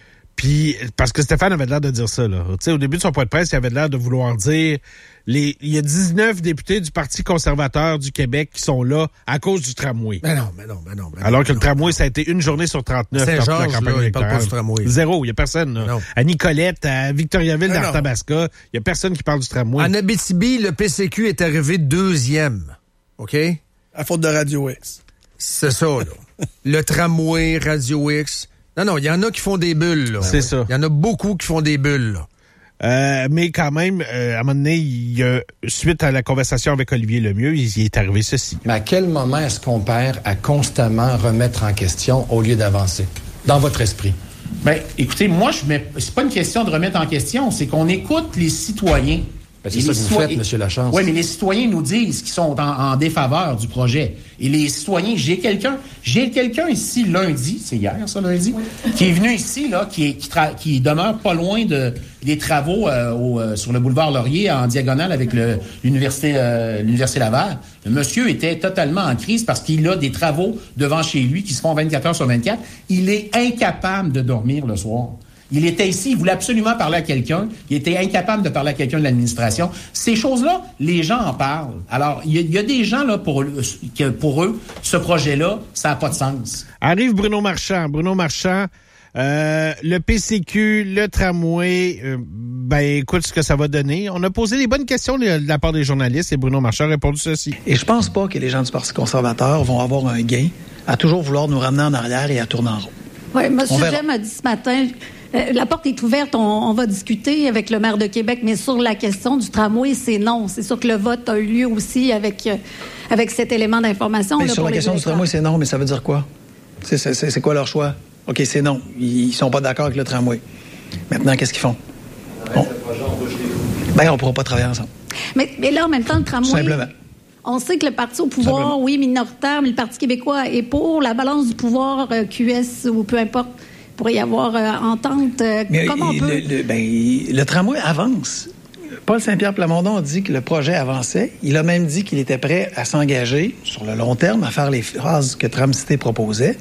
Puis, parce que Stéphane avait l'air de dire ça, là. Tu sais, au début de son point de presse, il avait l'air de vouloir dire, les, il y a dix-neuf députés du Parti conservateur du Québec qui sont là à cause du tramway. Mais non, mais non, mais non. Mais Alors non, que le tramway, non. Ça a été une journée sur trente-neuf dans la campagne là, il parle pas du tramway. Zéro, il y a personne, là. Non. À Nicolette, à Victoriaville, dans Tabasca, il y a personne qui parle du tramway. En Abitibi, le P C Q est arrivé deuxième. OK? À faute de Radio X. C'est ça, là. Le tramway, Radio X... Non, non, il y en a qui font des bulles, là. C'est ça. Il y en a beaucoup qui font des bulles, là. Euh, mais quand même, euh, à un moment donné, il y a, suite à la conversation avec Olivier Lemieux, il, il est arrivé ceci. Mais à quel moment est-ce qu'on perd à constamment remettre en question au lieu d'avancer? Dans votre esprit? Bien, écoutez, moi, je mets, c'est pas une question de remettre en question, c'est qu'on écoute les citoyens. Ben, c'est ça que vous faites, M. Lachance. Oui, mais les citoyens nous disent qu'ils sont en, en défaveur du projet. Et les citoyens, j'ai quelqu'un, j'ai quelqu'un ici lundi, c'est hier ça lundi, oui. qui est venu ici là, qui, est, qui, tra- qui demeure pas loin de des travaux euh, au, euh, sur le boulevard Laurier en diagonale avec le, l'université euh, l'université Laval. Le monsieur était totalement en crise parce qu'il a des travaux devant chez lui qui se font vingt-quatre heures sur vingt-quatre. Il est incapable de dormir le soir. Il était ici, il voulait absolument parler à quelqu'un. Il était incapable de parler à quelqu'un de l'administration. Ces choses-là, les gens en parlent. Alors, il y, y a des gens, là, pour, que pour eux, ce projet-là, ça n'a pas de sens. Arrive Bruno Marchand. Bruno Marchand, euh, le P C Q, le tramway, euh, ben, écoute ce que ça va donner. On a posé les bonnes questions de la part des journalistes et Bruno Marchand a répondu ceci. Et je pense pas que les gens du Parti conservateur vont avoir un gain à toujours vouloir nous ramener en arrière et à tourner en rond. Oui, M. Jem a dit ce matin... Euh, la porte est ouverte, on, on va discuter avec le maire de Québec, mais sur la question du tramway, c'est non. C'est sûr que le vote a eu lieu aussi avec, euh, avec cet élément d'information. Mais là, sur pour la question du tramway, c'est non, mais ça veut dire quoi? C'est, c'est, c'est quoi leur choix? OK, c'est non. Ils sont pas d'accord avec le tramway. Maintenant, qu'est-ce qu'ils font? On... Ben, on pourra pas travailler ensemble. Mais, mais là, en même temps, le tramway... Tout simplement. On sait que le parti au pouvoir, oui, minoritaire, mais le Parti québécois est pour. La balance du pouvoir, euh, Q S ou peu importe, pourrait y avoir euh, entente. Euh, mais comment il, on peut... Le, le, ben, le tramway avance. Paul Saint-Pierre Plamondon a dit que le projet avançait. Il a même dit qu'il était prêt à s'engager sur le long terme, à faire les phrases que Tramcité proposait.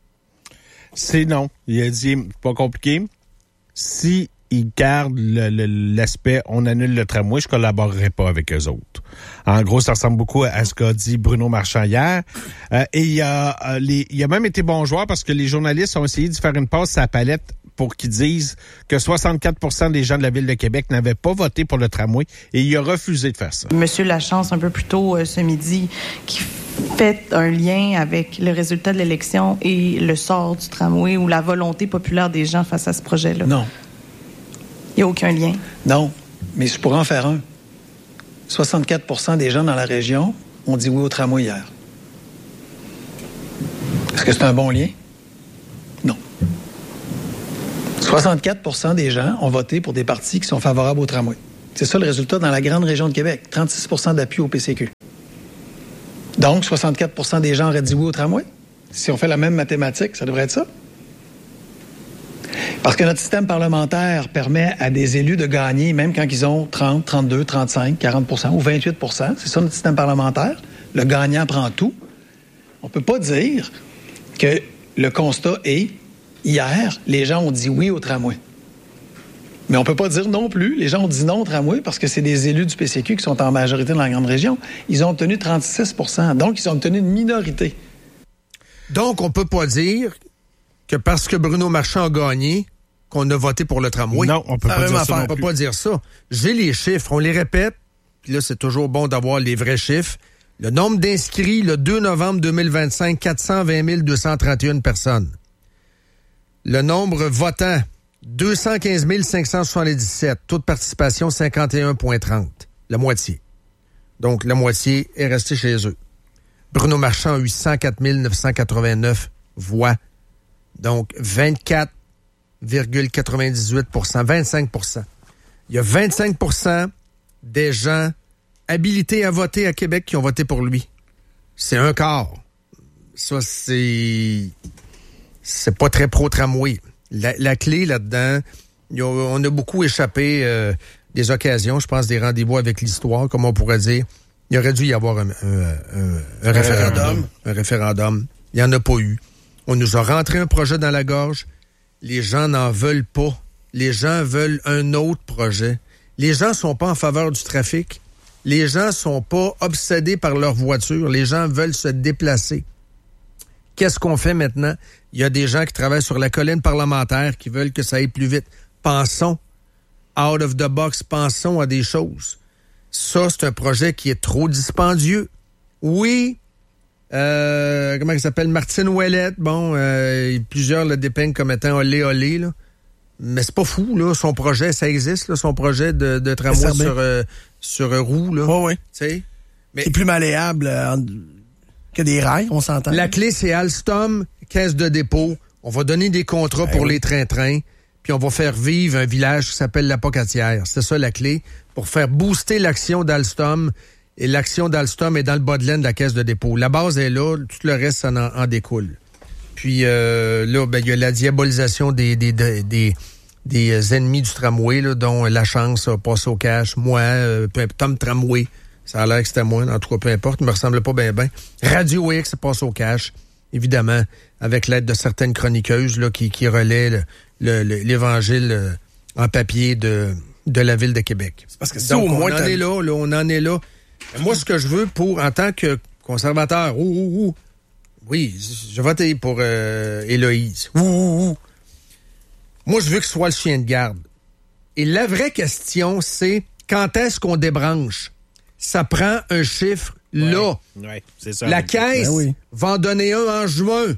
C'est non. Il a dit, pas compliqué. Si ils gardent le, le, l'aspect « on annule le tramway », je collaborerai pas avec eux autres. En gros, ça ressemble beaucoup à ce qu'a dit Bruno Marchand hier. Euh, et il a, euh, les, il a même été bon joueur parce que les journalistes ont essayé d'y faire une passe à la palette pour qu'ils disent que soixante-quatre pour cent des gens de la Ville de Québec n'avaient pas voté pour le tramway et il a refusé de faire ça. Monsieur Lachance, un peu plus tôt euh, ce midi, qui fait un lien avec le résultat de l'élection et le sort du tramway ou la volonté populaire des gens face à ce projet-là. Non. Il n'y a aucun lien? Non. Mais je pourrais en faire un. soixante-quatre pour cent des gens dans la région ont dit oui au tramway hier. Est-ce que c'est un bon lien? Non. soixante-quatre pour cent des gens ont voté pour des partis qui sont favorables au tramway. C'est ça le résultat dans la grande région de Québec. trente-six pour cent d'appui au P C Q. Donc, soixante-quatre pour cent des gens auraient dit oui au tramway. Si on fait la même mathématique, ça devrait être ça. Parce que notre système parlementaire permet à des élus de gagner, même quand ils ont trente, trente-deux, trente-cinq, quarante pour cent ou vingt-huit pour cent. C'est ça notre système parlementaire. Le gagnant prend tout. On ne peut pas dire que le constat est, hier, les gens ont dit oui au tramway. Mais on ne peut pas dire non plus, les gens ont dit non au tramway parce que c'est des élus du P C Q qui sont en majorité dans la grande région. Ils ont obtenu trente-six pour cent. Donc, ils ont obtenu une minorité. Donc, on ne peut pas dire que parce que Bruno Marchand a gagné, qu'on a voté pour le tramway. Non, on peut pas dire ça. On peut pas dire ça. J'ai les chiffres, on les répète. Puis là, c'est toujours bon d'avoir les vrais chiffres. Le nombre d'inscrits, le deux novembre deux mille vingt-cinq, quatre cent vingt mille deux cent trente et une personnes. Le nombre votant, deux cent quinze mille cinq cent soixante-dix-sept. Taux de participation, cinquante et un virgule trente. La moitié. Donc, la moitié est restée chez eux. Bruno Marchand a eu cent quatre mille neuf cent quatre-vingt-neuf voix. Donc, vingt-quatre virgule quatre-vingt-dix-huit pour cent, vingt-cinq pour cent. Il y a vingt-cinq pour cent des gens habilités à voter à Québec qui ont voté pour lui. C'est un quart. Ça, c'est... C'est pas très pro-tramway. La, la clé là-dedans, a, on a beaucoup échappé euh, des occasions, je pense des rendez-vous avec l'histoire, comme on pourrait dire. Il aurait dû y avoir un, un, un, un référendum. Un référendum. Il n'y en a pas eu. On nous a rentré un projet dans la gorge. Les gens n'en veulent pas. Les gens veulent un autre projet. Les gens sont pas en faveur du trafic. Les gens sont pas obsédés par leur voiture. Les gens veulent se déplacer. Qu'est-ce qu'on fait maintenant? Il y a des gens qui travaillent sur la colline parlementaire qui veulent que ça aille plus vite. Pensons out of the box. Pensons à des choses. Ça, c'est un projet qui est trop dispendieux. Oui, euh, comment il s'appelle? Martine Ouellette. Bon, euh, plusieurs le dépeignent comme étant olé olé, là. Mais c'est pas fou, là. Son projet, ça existe, là. Son projet de, de tramway sur, euh, sur euh, roue, là. Oh, oui. Tu sais? Mais c'est plus malléable euh, que des rails, on s'entend. La clé, c'est Alstom, caisse de dépôt. On va donner des contrats ben pour oui. les trains-trains, puis on va faire vivre un village qui s'appelle la Pocatière. C'est ça la clé, pour faire booster l'action d'Alstom. Et l'action d'Alstom est dans le bas de laine de la caisse de dépôt. La base est là, tout le reste, ça en, en découle. Puis euh, là, ben, il y a la diabolisation des, des, des, des, des ennemis du tramway, là, dont la chance a passé au cash. Moi, euh, Tom Tramway, ça a l'air que c'était moi, en tout cas, peu importe, il me ressemble pas bien bien. Radio X passe au cash, évidemment, avec l'aide de certaines chroniqueuses là, qui, qui relaient le, le, le, l'évangile euh, en papier de, de la Ville de Québec. C'est parce que si Donc, au moins on en est là, là, on en est là. Moi, ce que je veux pour, en tant que conservateur, ouh, ouh, ouh, oui, je vote pour euh, Héloïse. Ouh, ouh, ouh. Moi, je veux que ce soit le chien de garde. Et la vraie question, c'est quand est-ce qu'on débranche? Ça prend un chiffre ouais, là. Ouais, c'est ça. La caisse ben oui. va en donner un en juin.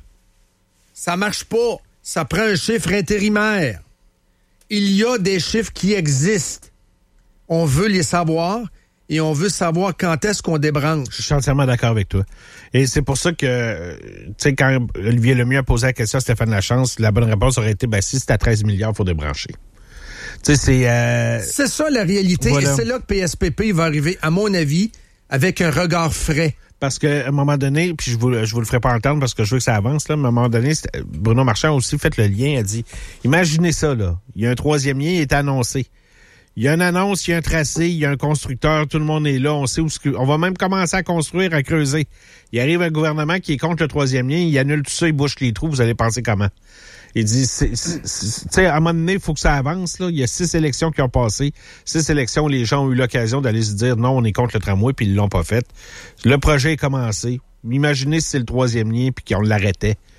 Ça marche pas. Ça prend un chiffre intérimaire. Il y a des chiffres qui existent. On veut les savoir. Et on veut savoir quand est-ce qu'on débranche. Je suis entièrement d'accord avec toi. Et c'est pour ça que, tu sais, quand Olivier Lemieux a posé la question à Stéphane Lachance, la bonne réponse aurait été, ben, si c'est à treize milliards, il faut débrancher. Tu sais, c'est... Euh... C'est ça, la réalité. Voilà. Et c'est là que P S P P va arriver, à mon avis, avec un regard frais. Parce qu'à un moment donné, puis je vous, je vous le ferai pas entendre parce que je veux que ça avance, là, mais à un moment donné, Bruno Marchand a aussi fait le lien, a dit, imaginez ça, là. Il y a un troisième lien, il est annoncé. Il y a une annonce, il y a un tracé, il y a un constructeur, tout le monde est là, on sait où ce que... On va même commencer à construire, à creuser. Il arrive un gouvernement qui est contre le troisième lien, il annule tout ça, il bouche les trous, vous allez penser comment? Il dit, tu sais, à un moment donné, il faut que ça avance, là. Il y a six élections qui ont passé. Six élections, les gens ont eu l'occasion d'aller se dire, non, on est contre le tramway, puis ils l'ont pas fait. Le projet est commencé. Imaginez si c'est le troisième lien, puis qu'on l'arrêtait.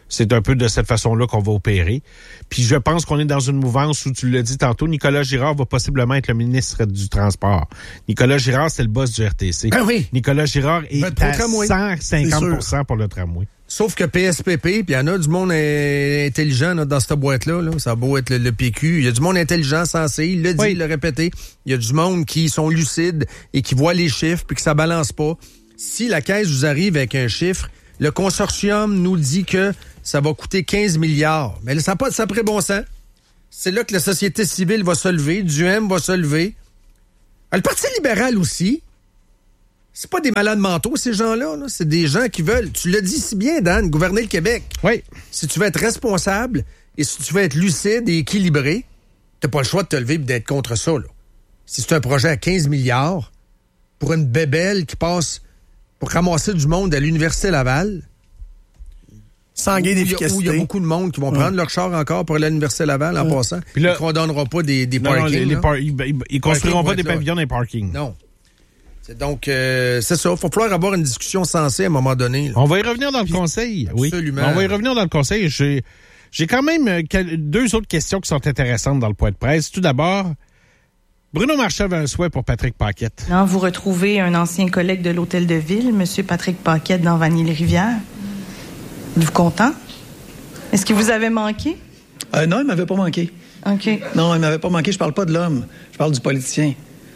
c'est un peu de cette façon-là qu'on va opérer. Puis je pense qu'on est dans une mouvance où, tu l'as dit tantôt, Nicolas Girard va possiblement être le ministre du Transport. Nicolas Girard, c'est le boss du R T C. Ah oui. Nicolas Girard est à cent cinquante pour cent pour le tramway. Sauf que P S P P, puis il y en a du monde intelligent là, dans cette boîte-là. Là. Ça a beau être le, le P Q. Il y a du monde intelligent, sensé. Il l'a dit, oui. Il l'a répété. Il y a du monde qui sont lucides et qui voient les chiffres puis que ça balance pas. Si la Caisse vous arrive avec un chiffre, le consortium nous dit que ça va coûter quinze milliards. Mais ça n'a pas de ça près bon sens. C'est là que la société civile va se lever, du M va se lever. Le Parti libéral aussi. C'est pas des malades mentaux, ces gens-là. Là. C'est des gens qui veulent, tu l'as dit si bien, Dan, gouverner le Québec. Oui. Si tu veux être responsable et si tu veux être lucide et équilibré, t'as pas le choix de te lever et d'être contre ça. Là. Si c'est un projet à quinze milliards pour une bébelle qui passe pour ramasser du monde à l'Université Laval, sans gain d'efficacité. Où il y a beaucoup de monde qui vont prendre mmh. leur char encore pour aller à l'Université Laval en mmh. passant. Puis là, ils ne condamneront pas des, des non, parkings. Non, les, les par- ils ne construiront pas des pavillons dans les parkings. Non. C'est donc, euh, c'est ça. Il va falloir avoir une discussion sensée à un moment donné. Là. On va y revenir dans le Puis, conseil. Absolument. Oui. On va y revenir dans le conseil. J'ai, j'ai quand même deux autres questions qui sont intéressantes dans le point de presse. Tout d'abord, Bruno Marchand avait un souhait pour Patrick Paquette. Non, vous retrouvez un ancien collègue de l'Hôtel de Ville, M. Patrick Paquette, dans Vanille-Rivière. Êtes-vous content? Est-ce qu'il vous avait manqué? Euh, non, il m'avait pas manqué. OK. Non, il m'avait pas manqué. Je parle pas de l'homme. Je parle du politicien.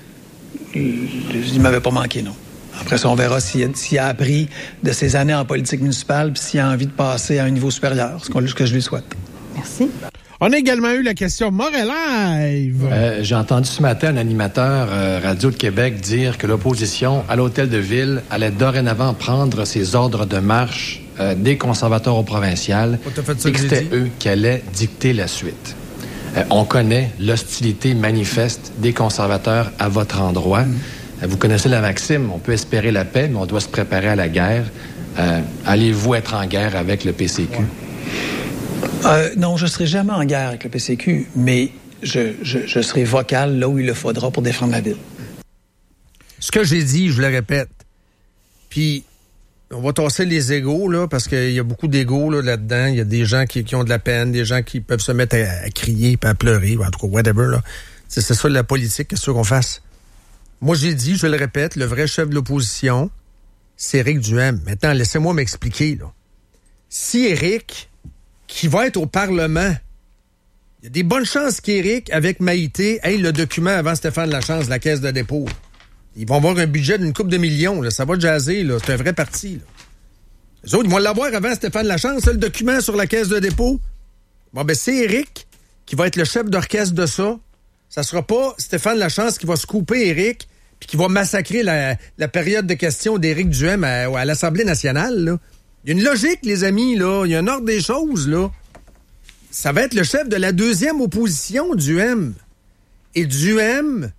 Il m'avait pas manqué, non. Après ça, on verra s'il a, s'il a appris de ses années en politique municipale puis s'il a envie de passer à un niveau supérieur, ce, ce que je lui souhaite. Merci. On a également eu la question Morin Live. Euh, j'ai entendu ce matin un animateur euh, Radio de Québec dire que l'opposition à l'Hôtel de Ville allait dorénavant prendre ses ordres de marche euh, des conservateurs au provincial et que c'était eux qui allaient dicter la suite. Euh, on connaît l'hostilité manifeste des conservateurs à votre endroit. Mmh. Euh, vous connaissez la maxime, on peut espérer la paix, mais on doit se préparer à la guerre. Euh, allez-vous être en guerre avec le P C Q? Ouais. Euh, non, je ne serai jamais en guerre avec le P C Q, mais je, je, je serai vocal là où il le faudra pour défendre la ville. Ce que j'ai dit, je le répète. Puis, on va tasser les égos, là, parce qu'il y a beaucoup d'égos là, là-dedans. Il y a des gens qui, qui ont de la peine, des gens qui peuvent se mettre à, à crier, puis à pleurer, ou en tout cas, whatever. Là. C'est, c'est ça la politique, qu'est-ce qu'on fasse? Moi, j'ai dit, je le répète, le vrai chef de l'opposition, c'est Éric Duhaime. Maintenant, laissez-moi m'expliquer. Là. Si Éric, qui va être au Parlement, il y a des bonnes chances qu'Éric, avec Maïté, ait le document avant Stéphane Lachance, la Caisse de dépôt. Ils vont avoir un budget d'une couple de millions. Là. Ça va jaser. Là. C'est un vrai parti. Là. Les autres, ils vont l'avoir avant Stéphane Lachance, là, le document sur la Caisse de dépôt. Bon, ben c'est Éric qui va être le chef d'orchestre de ça. Ça sera pas Stéphane Lachance qui va se couper Éric puis qui va massacrer la, la période de questions d'Éric Duhaime à, à l'Assemblée nationale. Là. Il y a une logique, les amis. Là. Il y a un ordre des choses. Là. Ça va être le chef de la deuxième opposition, Duhaime. Et Duhaime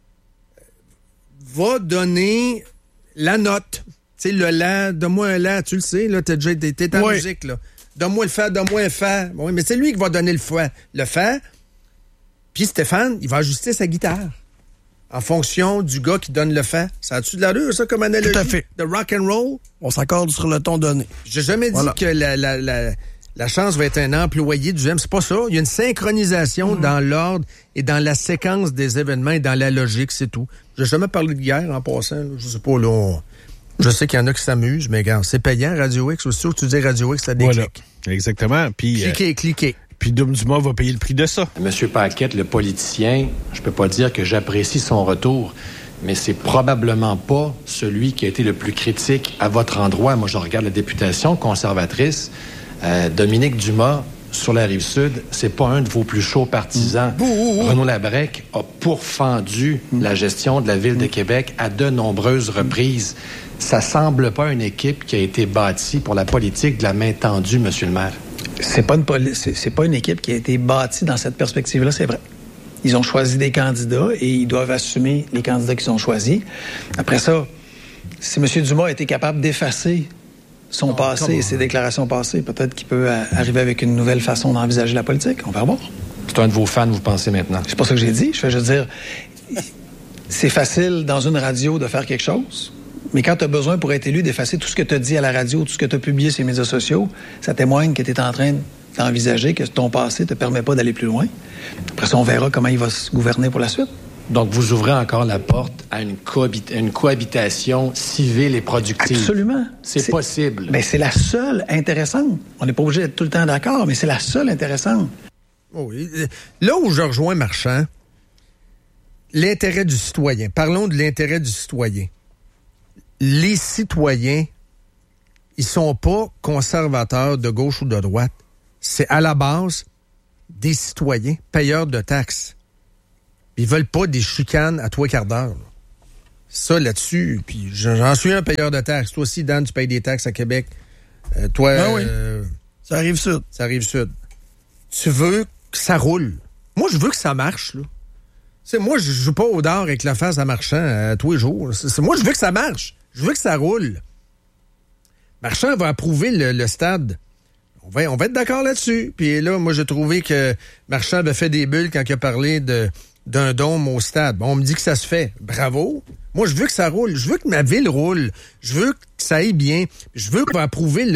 va donner la note. Tu sais, le la, donne-moi un la, tu le sais, là, t'es déjà t'es en oui. musique, là. Donne-moi le fa, donne-moi un fa. Oui, mais c'est lui qui va donner le fa. Le fa. Puis Stéphane, il va ajuster sa guitare en fonction du gars qui donne le fa. Ça a-tu de l'allure, ça, comme analogie? Tout à fait. De rock and roll? On s'accorde sur le ton donné. J'ai jamais voilà. dit que la, la, la, la chance va être un employé du Duhaime. C'est pas ça. Il y a une synchronisation mmh. dans l'ordre et dans la séquence des événements et dans la logique, c'est tout. J'ai jamais parlé de guerre en passant. Là. Je sais pas, là, on... je sais qu'il y en a qui s'amusent, mais regarde, c'est payant, Radio X. Aussi sûr que tu dis Radio X, ça déclic. Voilà. Exactement. Puis, cliquez, euh, cliquez. Puis Dom Dumas va payer le prix de ça. Monsieur Paquette, le politicien, je peux pas dire que j'apprécie son retour, mais c'est probablement pas celui qui a été le plus critique à votre endroit. Moi, je regarde la députation conservatrice. Euh, Dominique Dumas, sur la Rive-Sud, c'est pas un de vos plus chauds partisans. Mmh. Renaud Labrec a pourfendu mmh. la gestion de la Ville de Québec à de nombreuses reprises. Ça semble pas une équipe qui a été bâtie pour la politique de la main tendue, Monsieur le maire. C'est pas une poli- c'est, c'est pas une équipe qui a été bâtie dans cette perspective-là, c'est vrai. Ils ont choisi des candidats et ils doivent assumer les candidats qu'ils ont choisis. Après ça, si M. Dumas a été capable d'effacer son oh, passé et ses déclarations passées, peut-être qu'il peut a- arriver avec une nouvelle façon d'envisager la politique. On va voir. C'est un de vos fans, vous pensez maintenant? C'est pas ça que j'ai dit. Je veux juste dire, c'est facile dans une radio de faire quelque chose. Mais quand tu as besoin pour être élu d'effacer tout ce que tu as dit à la radio, tout ce que tu as publié sur les médias sociaux, ça témoigne que tu es en train d'envisager que ton passé ne te permet pas d'aller plus loin. Après ça, on verra comment il va se gouverner pour la suite. Donc, vous ouvrez encore la porte à une, cohabit- une cohabitation civile et productive. Absolument. C'est, c'est possible. Ben, c'est la seule intéressante. On n'est pas obligé d'être tout le temps d'accord, mais c'est la seule intéressante. Oh oui. Là où je rejoins Marchand, l'intérêt du citoyen. Parlons de l'intérêt du citoyen. Les citoyens, ils sont pas conservateurs de gauche ou de droite. C'est à la base des citoyens payeurs de taxes. Ils veulent pas des chicanes à trois quarts d'heure. Là. Ça, là-dessus, puis j'en suis un payeur de taxes. Toi aussi, Dan, tu payes des taxes à Québec. Euh, toi, ah oui. euh, ça arrive sud. Ça arrive sud. Tu veux que ça roule. Moi, je veux que ça marche, là. C'est moi, je joue pas au dard avec la face à Marchand euh, tous les jours. C'est, c'est, moi, je veux que ça marche. Je veux que ça roule. Marchand va approuver le, le stade. On va, on va être d'accord là-dessus. Puis là, moi, j'ai trouvé que Marchand avait fait des bulles quand il a parlé de, d'un dôme au stade. Bon, on me dit que ça se fait. Bravo. Moi, je veux que ça roule. Je veux que ma ville roule. Je veux que ça aille bien. Je veux qu'on va approuver le